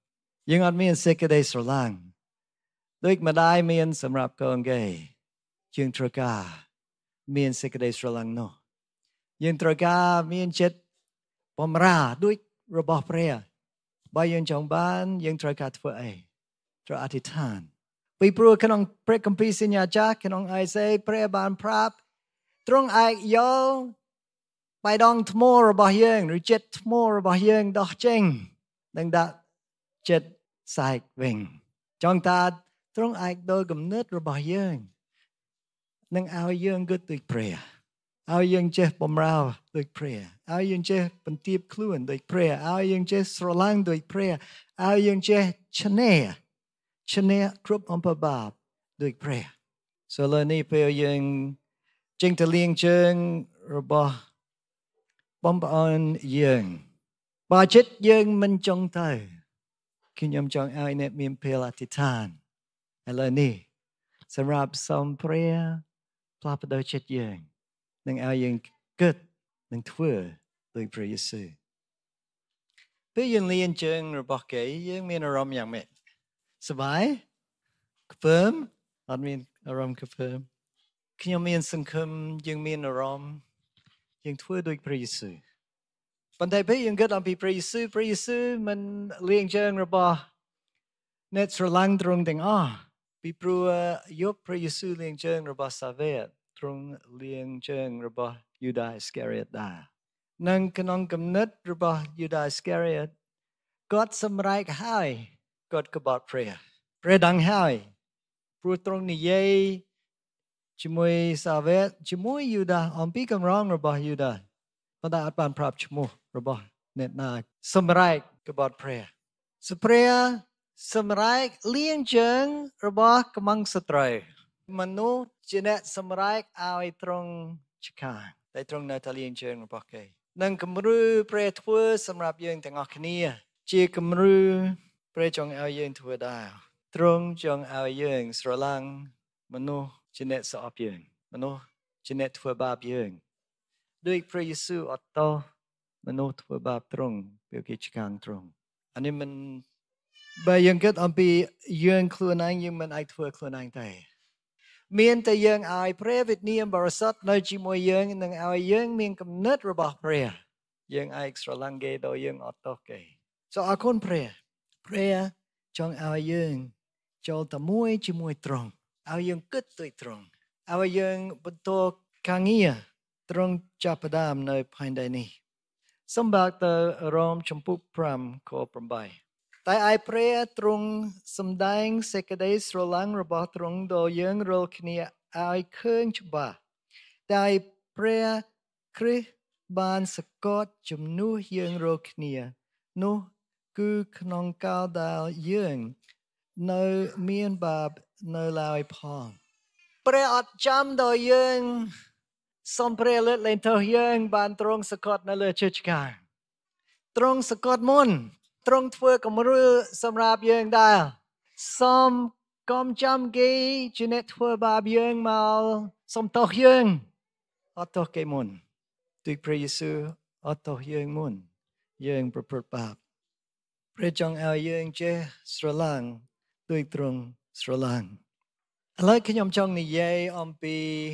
យើងអត់មានសេចក្តីស្រឡាញ់ដូចម្ដាយមានសម្រាប់កូនគេយើងត្រូវការមានសេចក្តីស្រឡាញ់នោះយើងត្រូវការមានចិត្តបម្រើដូចរបស់ព្រះបើយើងចង់បានយើងត្រូវការធ្វើអីត្រូវអធិដ្ឋានពីព្រោះក្នុងព្រះគម្ពីរសញ្ញាចាស់ក្នុងអេសេព្រះបានប្រាប់ទ្រង់អាចយកបៃតងថ្មរបស់យើងឬចិត្តថ្មរបស់យើងដោះចេញនិងដាក់ចិត្តសែកវិញចង់ថាទ្រង់អាចដូរគំនិតរបស់យើងនឹងឲ្យយើងគិតដូចព្រះឲ្យយើងចេះបម្រើដូចព្រះឲ្យយើងចេះបន្ទាបខ្លួនដូចព្រះឲ្យយើងចេះស្រឡាញ់ដូចព្រះឲ្យយើងចេះឈ្នះឈ្នះគ្រប់អំពើបាបដូចព្រះសូឡូនេះពេលយើងចេញទៅលៀងជើងរបស់បងប្អូនយើងបើចិត្តយើងមិនចង់ទៅខ្ញុំចង់ឲ្យអ្នកមានពេលអធិដ្ឋានឥឡូវនេះសម្រាប់សូមព្រះផ្លាស់ប្ដូរចិត្តយើងនឹងឲ្យយើងគិតនឹងធ្វើដោយព្រះយេស៊ូវពេលយើងលៀងជើងរបស់គេយើងមានអារម្មណ៍យ៉ាងម៉េចសប្បាយខ្ពើមអត់មានអារម្មណ៍ខ្ពើមខ្ញុំមានសង្ឃឹមយើងមានអារម្មណ៍យើងធ្វើដោយព្រះយេស៊ូវប៉ុន្តែពេលយើងគិតអំពីព្រះយេស៊ូវព្រះយេស៊ូវមិនលៀងជើងរបស់អ្នកស្រឡាញ់ទ្រង់ទាំងអស់ពីព្រោះយកព្រះយេស៊ូវលៀងជើងរបស់សាវេតទ្រង់លៀងជើងរបស់យូដាអ៊ីស្ការីយ៉ូតដែរនិងក្នុងគំនិតរបស់យូដាអ៊ីស្ការីយ៉ូតគាត់សម្រេចហើយគាត់ក្បត់ព្រះព្រះដឹងហើយព្រោះទ្រង់និយាយជាមួយសាវេតជាមួយយូដាអំពីកម្រងរបស់យូដាប៉ុន្តែអត់បានប្រាប់ឈ្មោះរបស់អ្នកណាសម្រេចក្បត់ព្រះសព្រះសម្រេចលៀងជើងរបស់កំងសត្រូវមនុស្សជាអ្នកសម្រេចឲ្យទ្រង់ឆ្កាងតែទ្រង់នៅតែលៀងជើងរបស់គេនិងគំរូព្រះធ្វើសម្រាប់យើងទាំងអស់គ្នាជាគំរូព្រះចង់ឲ្យយើងធ្វើដែរទ្រង់ចង់ឲ្យយើងស្រឡាញ់មនុស្សជាអ្នកស្អប់យើងមនុស្សជាអ្នកធ្វើបាបយើងដោយព្រះយេស៊ូវអត់តោមនុស្សធ្វើបាបទ្រង់ពេលគេឆ្កាងទ្រង់អានេះមិនបើយើងគិតអំពីយើងខ្លួនឯងយើងមិនអាចធ្វើខ្លួនឯងទេមានតែយើងឲ្យព្រះវិញ្ញាណបរិសុទ្ធនៅជាមួយយើងនឹងឲ្យយើងមានគំនិតរបស់ព្រះយើងអាចស្រឡាញ់គេដោយយើងអត់តោគេសូមអរគុណព្រះព្រះចង់ឲ្យយើងចូលតែមួយជាមួយទ្រង់ឲ្យយើងគិតដូចទ្រង់ឲ្យយើងបន្តការងារទ្រង់ចាប់ផ្ដើមនៅផែនដីនេះសូមបើកទៅរ៉ូមចំពុកប្រាំខប្រាំតែឯព្រះទ្រង់សម្ដែងសេចក្តីស្រឡាញ់របស់ទ្រង់ដល់យើងរាល់គ្នាឲ្យឃើញច្បាស់តែព្រះគ្រីស្ទបានសកត់ជំនួសយើងរាល់គ្នានោះគឺក្នុងកាលដែលយើងនៅមានបាបនៅឡើយផងព្រះអត់ចាំដល់យើងសូមព្រះលើកលែងទោសយើងបានទ្រង់សកត់នៅលើឈើឆ្កាងទ្រង់សកត់មុនទ្រង់ធ្វើគំរូសម្រាប់យើងដែរសូមកុំចាំគេជាអ្នកធ្វើបាបយើងមកសូមទោសយើងអត់ទោសគេមុនទីព្រះយេស៊ូវអត់ទោសយើងមុនយើងប្រព្រឹត្តបាបព្រះចង់ឲ្យយើងចេះស្រឡាញ់ដោយទ្រង់ស្រឡាញ់ឥឡូវខ្ញុំចង់និយាយអំពី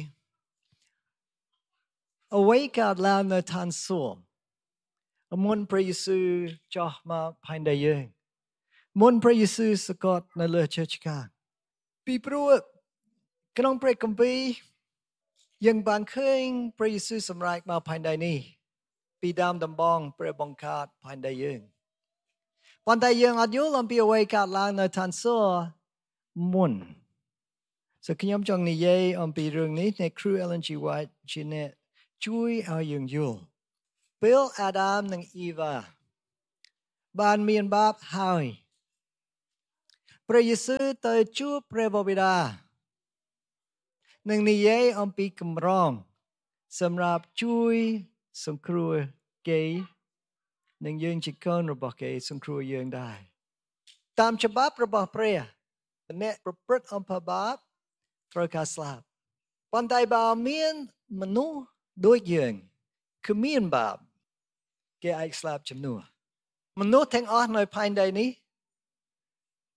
អ្វីកើតឡើងនៅឋានសួគ៌មុនព្រះយេស៊ូវចុះមកផែនដីយើងមុនព្រះយេស៊ូវសកត់នៅលើឈើឆ្កាងពីព្រោះក្នុងព្រះគម្ពីរយើងបានឃើញព្រះយេស៊ូវសម្រេចមកផែនដីនេះពីដើមដំបូងព្រះបង្កើតផែនដីយើងប៉ុន្តែយើងអត់យល់អំពីអ្វីកើតឡើងនៅឋានសួគ៌មុនសូមខ្ញុំចង់និយាយអំពីរឿងនេះអ្នកគ្រូ Ellen G. White ជាអ្នកជួយឲ្យយើងយល់ពេលអាដាមនិងអ៊ីវ៉ាបានមានបាបហើយព្រះយេស៊ូវទៅជួបព្រះបិតានិងនិយាយអំពីកម្រងសម្រាប់ជួយសង្គ្រោះគេនិងយើងជាកូនរបស់គេសង្គ្រោះយើងដែរតាមច្បាប់របស់ព្រះអ្នកប្រព្រឹត្តអំពើបាបត្រូវការស្លាប់ប៉ុន្តែបើមានមនុស្សដូចយើងគ្មានបាបគេអាចស្លាប់ជំនួសមនុស្សទាំងអស់នៅផែនដីនេះ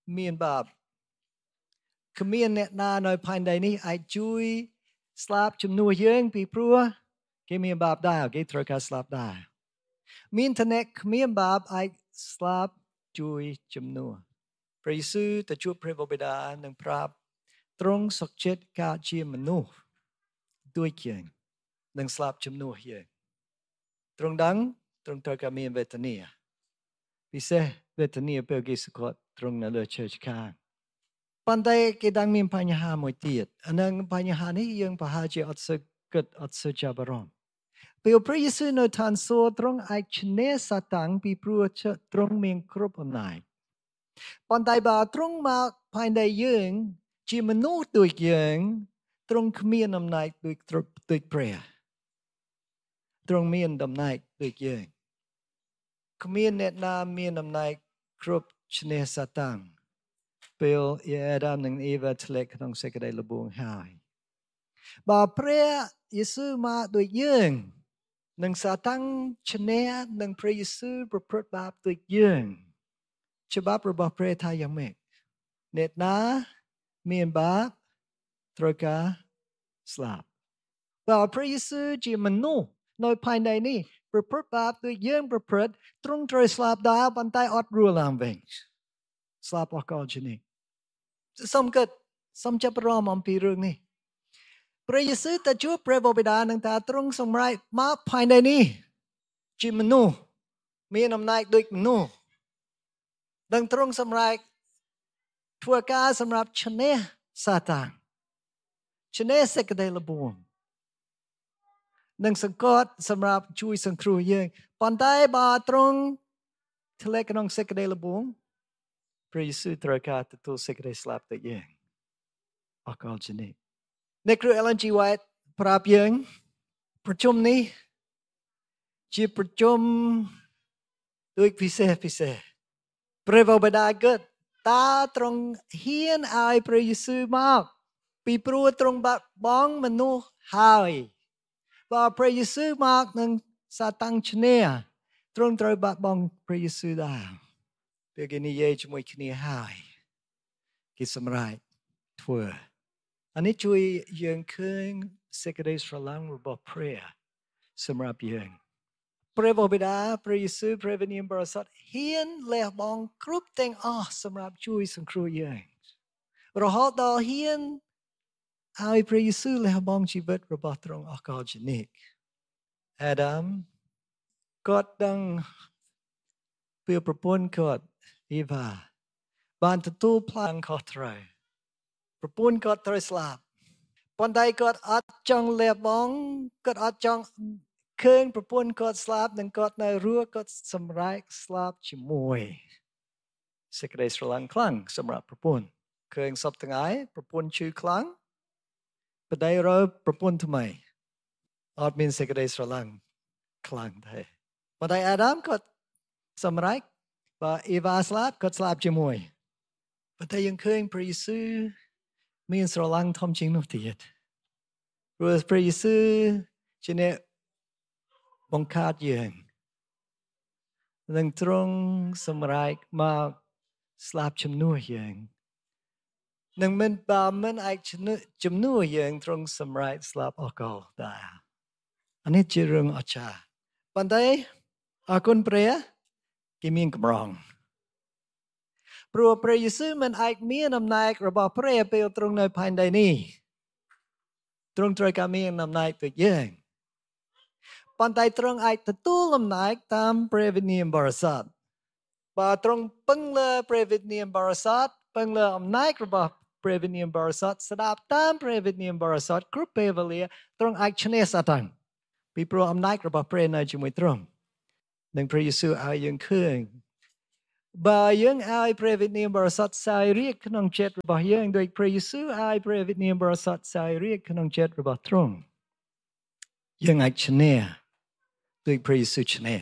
មានបាបគ្មានអ្នកណានៅផែនដីនេះអាចជួយស្លាប់ជំនួសយើងពីព្រោះគេមានបាបដែរគេត្រូវការស្លាប់ដែរមានតែអ្នកគ្មានបាបអាចស្លាប់ជួយជំនួសព្រះយេស៊ូវទៅជួបព្រះបិតានិងប្រាប់ទ្រង់សុខចិត្តកើតជាមនុស្សដូចយើងនិងស្លាប់ជំនួសយើងទ្រង់ដឹងទ្រង់ត្រូវការមានវេទនាពិសេសវេទនាពេលគេសង្កត់ទ្រង់នៅលើឈើឆ្កាងប៉ុន្តែគេđangមានបញ្ហាមួយទៀតអានឹងបញ្ហានេះយើងប្រហែលជាអត់សូវគិតអត់សូវចាប់អារម្មណ៍ពេលព្រះយេស៊ូវនៅឋានសួគ៌ទ្រង់អាចឈ្នះសាតាំងពីព្រោះទ្រង់មានគ្រប់អំណាចប៉ុន្តែបើទ្រង់មកផែនដីយើងជាមនុស្សដូចយើងទ្រង់គ្មានអំណាចដូចដូចព្រះទ្រង់មានអំណាចដូចយើងគ្មានអ្នកណាមានអំណាចគ្រប់ឈ្នះសាតាំងពេលអាដាមនិងអេវ៉ាធ្លាក់ក្នុងសេចក្តីល្បួងហើយបើព្រះយេស៊ូវមកដូចយើងនឹងសាតាំងឈ្នះនឹងព្រះយេស៊ូវប្រព្រឹត្តបាបដូចយើងច្បាប់របស់ព្រះថាយ៉ាងម៉េចអ្នកណាមានបាបត្រូវការស្លាប់បើព្រះយេស៊ូវជាមនុស្សនៅផែនដីនេះប្រព្រឹត្តបាបដូចយើងប្រព្រឹត្តទ្រង់ត្រូវស្លាប់ដែរប៉ុន្តែអត់រស់ឡើងវិញស្លាប់អស់កលជានេះសូមគិតសូមចាប់អារម្មណ៍អំពីរឿងនេះព្រះយេស៊ូវទៅជួបព្រះបិតានឹងថាទ្រង់សម្រេចមកផែនដីនេះជាមនុស្សមានអំណាចដូចមនុស្សនឹងទ្រង់សម្រេចធ្វើការសម្រាប់ឈ្នះសាតាំងឈ្នះសេចក្តីល្បួងនឹងសង្កត់សម្រាប់ជួយសង្គ្រោះយើងប៉ុន្តែបើទ្រង់ធ្លាក់ក្នុងសេចក្តីល្បួងព្រះយេស៊ូវត្រូវការទទួលសេចក្តីស្លាប់ទៅយើងអកលជានេះអ្នកគ្រូ Ellen G. White ប្រាប់យើងប្រជុំនេះជាប្រជុំដូចពិសេសពិសេសព្រះបិតាគិតតើទ្រង់ហ៊ានឲ្យព្រះយេស៊ូវមកពីព្រោះទ្រង់បាត់បង់មនុស្សហើយបើព្រះយេស៊ូវមកនឹងសាតាំងឈ្នះទ្រង់ត្រូវបាត់បង់ព្រះយេស៊ូវដែរពេលគេនិយាយជាមួយគ្នាហើយគេសម្រេចធ្វើអានេះជួយយើងឃើញសេចក្តីស្រឡាញ់របស់ព្រះសម្រាប់យើងព្រះបិតាព្រះយេស៊ូវព្រះវិញ្ញាណបរិសុទ្ធហ៊ានលះបង់គ្រប់ទាំងអស់សម្រាប់ជួយសង្គ្រោះយើងរហូតដល់ហ៊ានឲ្យព្រះយេស៊ូវលះបង់ជីវិតរបស់ទ្រង់អស់កលជានិច្ចអាដាមគាត់ដឹងពេលប្រពន្ធគាត់អេវ៉ាបានទទួលផ្លាងខុសត្រូវប្រពន្ធគាត់ត្រូវស្លាប់ប៉ុន្តែគាត់អត់ចង់លះបង់គាត់អត់ចង់ឃើញប្រពន្ធគាត់ស្លាប់និងគាត់នៅរស់គាត់សម្រេចស្លាប់ជាមួយសេចក្តីស្រឡាញ់ខ្លាំងសម្រាប់ប្រពន្ធឃើញសពថ្ងៃប្រពន្ធឈឺខ្លាំងបដិរោប្រពន្ធថ្មីអត់មានសេចក្តីស្រឡាញ់ខ្លាំងទេប៉ុន្តែអាដាមគាត់សម្រេចបើអេវ៉ាស្លាប់គាត់ស្លាប់ជាមួយប៉ុន្តែយើងឃើញព្រះយេស៊ូវមានស្រឡាញ់ធំជាងនោះទៀតព្រោះព្រះយេស៊ូវជាអ្នកបង្កើតយើងនឹងទ្រង់សម្រេចមកស្លាប់ជំនួសយើងនឹងមិនបើមិនអាចជំនួសយើងទ្រង់សម្រេចស្លាប់អស់កលដែរអានេះជារឿងអស្ចារ្យប៉ុន្តែអរគុណព្រះគេមានកម្រងព្រោះព្រះយេស៊ូវមិនអាចមានអំណាចរបស់ព្រះពេលទ្រង់នៅផែនដីនេះទ្រង់ត្រូវការមានអំណាចដូចយើងប៉ុន្តែទ្រង់អាចទទួលអំណាចតាមព្រះវិញ្ញាណបរិសុទ្ធបើទ្រង់ពឹងលើព្រះវិញ្ញាណបរិសុទ្ធពឹងលើអំណាចរបស់ព្រះវិញ្ញាណបរិសុទ្ធស្ដាប់តាមព្រះវិញ្ញាណបរិសុទ្ធគ្រប់ពេលវេលាទ្រង់អាចឈ្នះសាតាំងពីព្រោះអំណាចរបស់ព្រះនៅជាមួយទ្រង់និងព្រះយេស៊ូវឲ្យយើងឃើញបើយើងឲ្យព្រះវិញ្ញាណបរិសុទ្ធសោយរាជ្យក្នុងចិត្តរបស់យើងដោយព្រះយេស៊ូវឲ្យព្រះវិញ្ញាណបរិសុទ្ធសោយរាជ្យក្នុងចិត្តរបស់ទ្រង់យើងអាចឈ្នះដោយព្រះយេស៊ូវឈ្នះ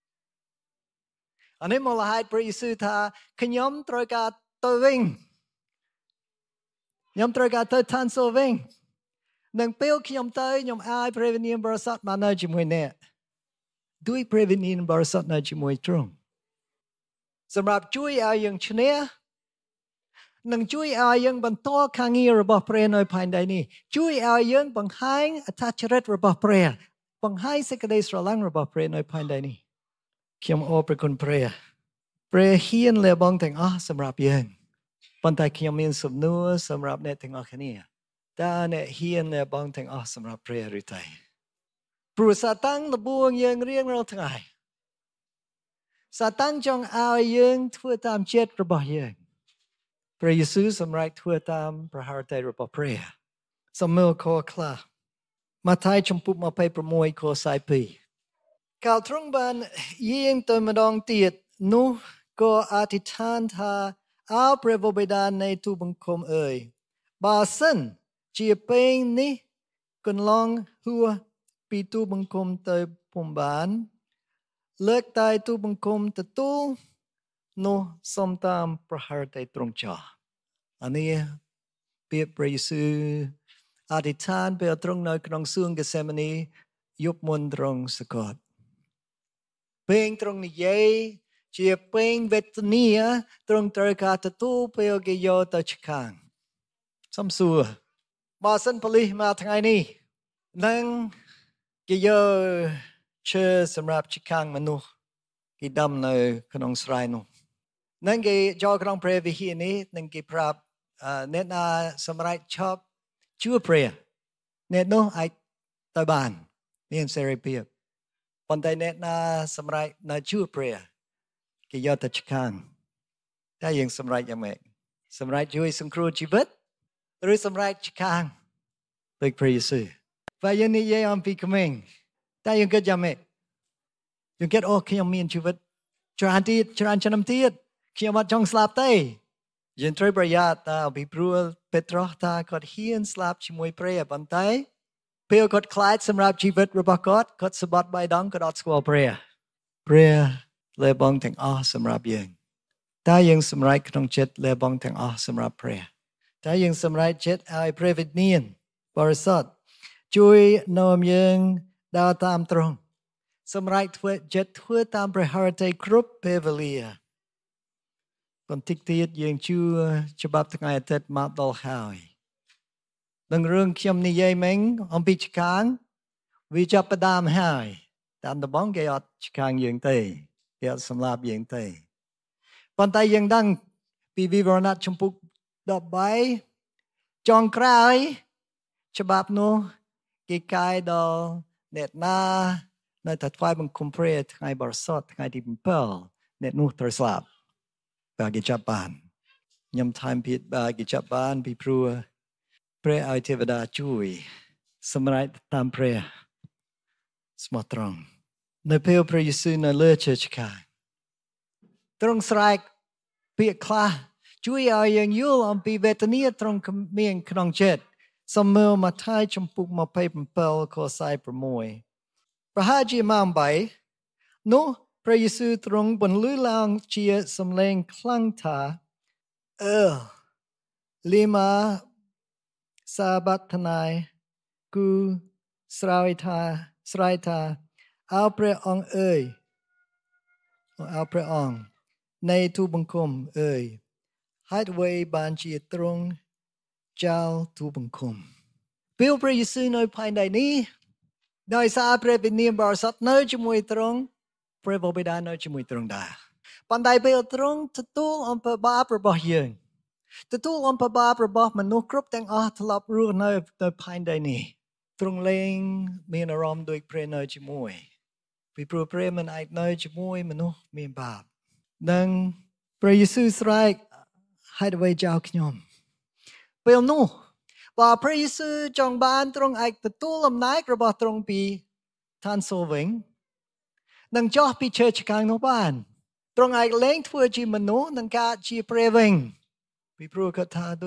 អានេះមូលហេតុព្រះយេស៊ូវថាខ្ញុំត្រូវការទៅវិញខ្ញុំត្រូវការទៅឋានសួគ៌វិញនឹងពេលខ្ញុំទៅខ្ញុំឲ្យព្រះវិញ្ញាណបរិសុទ្ធមកនៅជាមួយអ្នកដោយព្រះវិញ្ញាណបរិសុទ្ធនៅជាមួយទ្រង់សម្រាប់ជួយឲ្យយើងឈ្នះនឹងជួយឲ្យយើងបន្តការងាររបស់ព្រះនៅផែនដីនេះជួយឲ្យយើងបង្ហាញអត្តចរិតរបស់ព្រះបង្ហាញសេចក្តីស្រឡាញ់របស់ព្រះនៅផែនដីនេះខ្ញុំអរព្រគុណព្រះព្រះហ៊ានលះបង់ទាំងអស់សម្រាប់យើងប៉ុន្តែខ្ញុំមានសំណួរសម្រាប់អ្នកទាំងអស់គ្នាតើអ្នកហ៊ានលះបង់ទាំងអស់សម្រាប់ព្រះឬទេព្រោះសាតាំងលបួងយើងរៀងរាល់ថ្ងៃសាតាំងចង់ឲ្យយើងធ្វើតាមចិត្តរបស់យើងព្រះយេស៊ូវសម្រេចធ្វើតាមព្រះハរតីរបស់ព្រះសំមើលខខ្លះម៉ាថាយចំពុកยี่สิบหกខสี่สิบสองកាលទ្រង់បានយាងទៅម្ដងទៀតនោះក៏អធិដ្ឋានថាអោព្រះបិតានៃទូបង្គំអើយបើសិនជាពេលនេះកន្លងហួសពីទូបង្គំទៅពុំបានលើកតែទូបង្គំទទួលនោះសូមតាមព្រះハរតីទ្រង់ចោះអានេះពាក្យព្រះយេស៊ូវអធិដ្ឋានពេលទ្រង់នៅក្នុងសួនហ្គេសេម៉ានីយប់មុនទ្រង់សកត់ពេលទ្រង់និយាយជាពេលវេទនាទ្រង់ត្រូវការទទួលពេលគេយកទៅឆ្កាងសំសួរបើសិនប៉ូលីសមកថ្ងៃនេះនឹងគេយកឈើសម្រាប់ឆ្កាងមនុស្សគេដាំនៅក្នុងស្រែនោះនឹងគេចូលក្នុងព្រះវិហារនេះនឹងគេប្រាប់អ្នកណាសម្រាប់ឈប់ជួបព្រះអ្នកនោះអាចទៅបានមានសេរីភាពប៉ុន្តែអ្នកណាសម្រាប់នៅជួបព្រះគេយកទៅឆ្កាងតែយើងសម្រាប់យ៉ាងម៉េចសម្រាប់ជួយសង្គ្រោះជីវិតឬសម្រាប់ឆ្កាងដូចព្រះយេស៊ូវvàយើងនិយាយអំពីក្មេងតែយើងគិតយ៉ាងម៉េចយើងគិតអូខ្ញុំមានជីវិតច្រើនទៀតច្រើនឆ្នាំទៀតខ្ញុំអត់ចង់ស្លាប់ទេយើងត្រូវប្រយ័ត្នថាពីព្រោះពេត្រុសថាគាត់ហ៊ានស្លាប់ជាមួយព្រះប៉ុន្តែពេលគាត់ខ្លាចសម្រាប់ជីវិតរបស់គាត់គាត់ស្បត់បៃដងគាត់អត់ស្គាល់ព្រះព្រះលះបង់ទាំងអស់សម្រាប់យើងតើយើងសម្រេចក្នុងចិត្តលះបង់ទាំងអស់សម្រាប់ព្រះតើយើងសម្រេចចិត្តឲ្យព្រះវិញ្ញាណបរិសុទ្ធជួយនាំយើងដើរតាមទ្រង់សម្រេចធ្វើចិត្តធ្វើតាមព្រះハរតីគ្រប់ពេលវេលាបន្តិចទៀតយើងជួច្បាប់ថ្ងៃអាទិត្យមកដល់ហើយនឹងរឿងខ្ញុំនិយាយមិញអំពីឆ្កាងវាចាប់ផ្ដើមហើយតាមដំបងគេអត់ឆ្កាងយើងទេគេអត់សម្លាប់យើងទេប៉ុន្តែយើងដឹងពីវិវរណៈចំពុកដប់បីចុងក្រោយច្បាប់នោះគេកាយដល់អ្នកណានៅតែថ្វាយបង្គំព្រះថ្ងៃបរិសុទ្ធថ្ងៃទី7អ្នកនោះត្រូវស្លាប់បើគេចាប់បានខ្ញុំថែមពីបើគេចាប់បានពីព្រោះព្រះឲ្យទេវតាជួយសម្រេចតាមព្រះស្មោះត្រង់នៅពេលព្រះយេស៊ូវនៅលើឈើឆ្កាងទ្រង់ស្រែកពាក្យខ្លះជួយឲ្យយើងយល់អំពីវេទនាទ្រង់មានក្នុងចិត្តសំមើលម៉ាថាយចំពុកยี่สิบเจ็ดខสี่สิบหกប្រហែលជាម៉ោងបីនោះព្រះយេស៊ូវទ្រង់បន្លឺឡើងជាសំឡេងខ្លាំងថាអឺលីម៉ាសាបាតណៃគូស្រ័យថាស្រ័យថាអោព្រះអង្គអើយអោព្រះអង្គនៃទូបង្គំអើយហេតុអ្វីបានជាទ្រង់ចោលទូបង្គំពេលព្រះយេស៊ូវនៅផែនដីនេះដោយសារព្រះវិញ្ញាណបរិសុទ្ធនៅជាមួយទ្រង់ព្រះបិតានៅជាមួយទ្រង់ដែរប៉ុន្តែពេលទ្រង់ទទួលអំពើបាបរបស់យើងទទួលអំពើបាបរបស់មនុស្សគ្រប់ទាំងអស់ធ្លាប់រស់នៅនៅផែនដីនេះទ្រង់លែងមានអារម្មណ៍ដូចព្រះនៅជាមួយពីព្រោះព្រះមិនអាចនៅជាមួយមនុស្សមានបាបនិងព្រះយេស៊ូវស្រែកហេតុអ្វីចោលខ្ញុំពេលនោះបើព្រះយេស៊ូវចង់បានទ្រង់អាចទទួលអំណាចរបស់ទ្រង់ពីឋានសួគ៌វិញនឹងចោះពីឈើឆ្កាងនោះបានទ្រង់អាចលែងធ្វើជាមនុស្សនឹងកើតជាព្រះវិញពីព្រោះគាត់ថា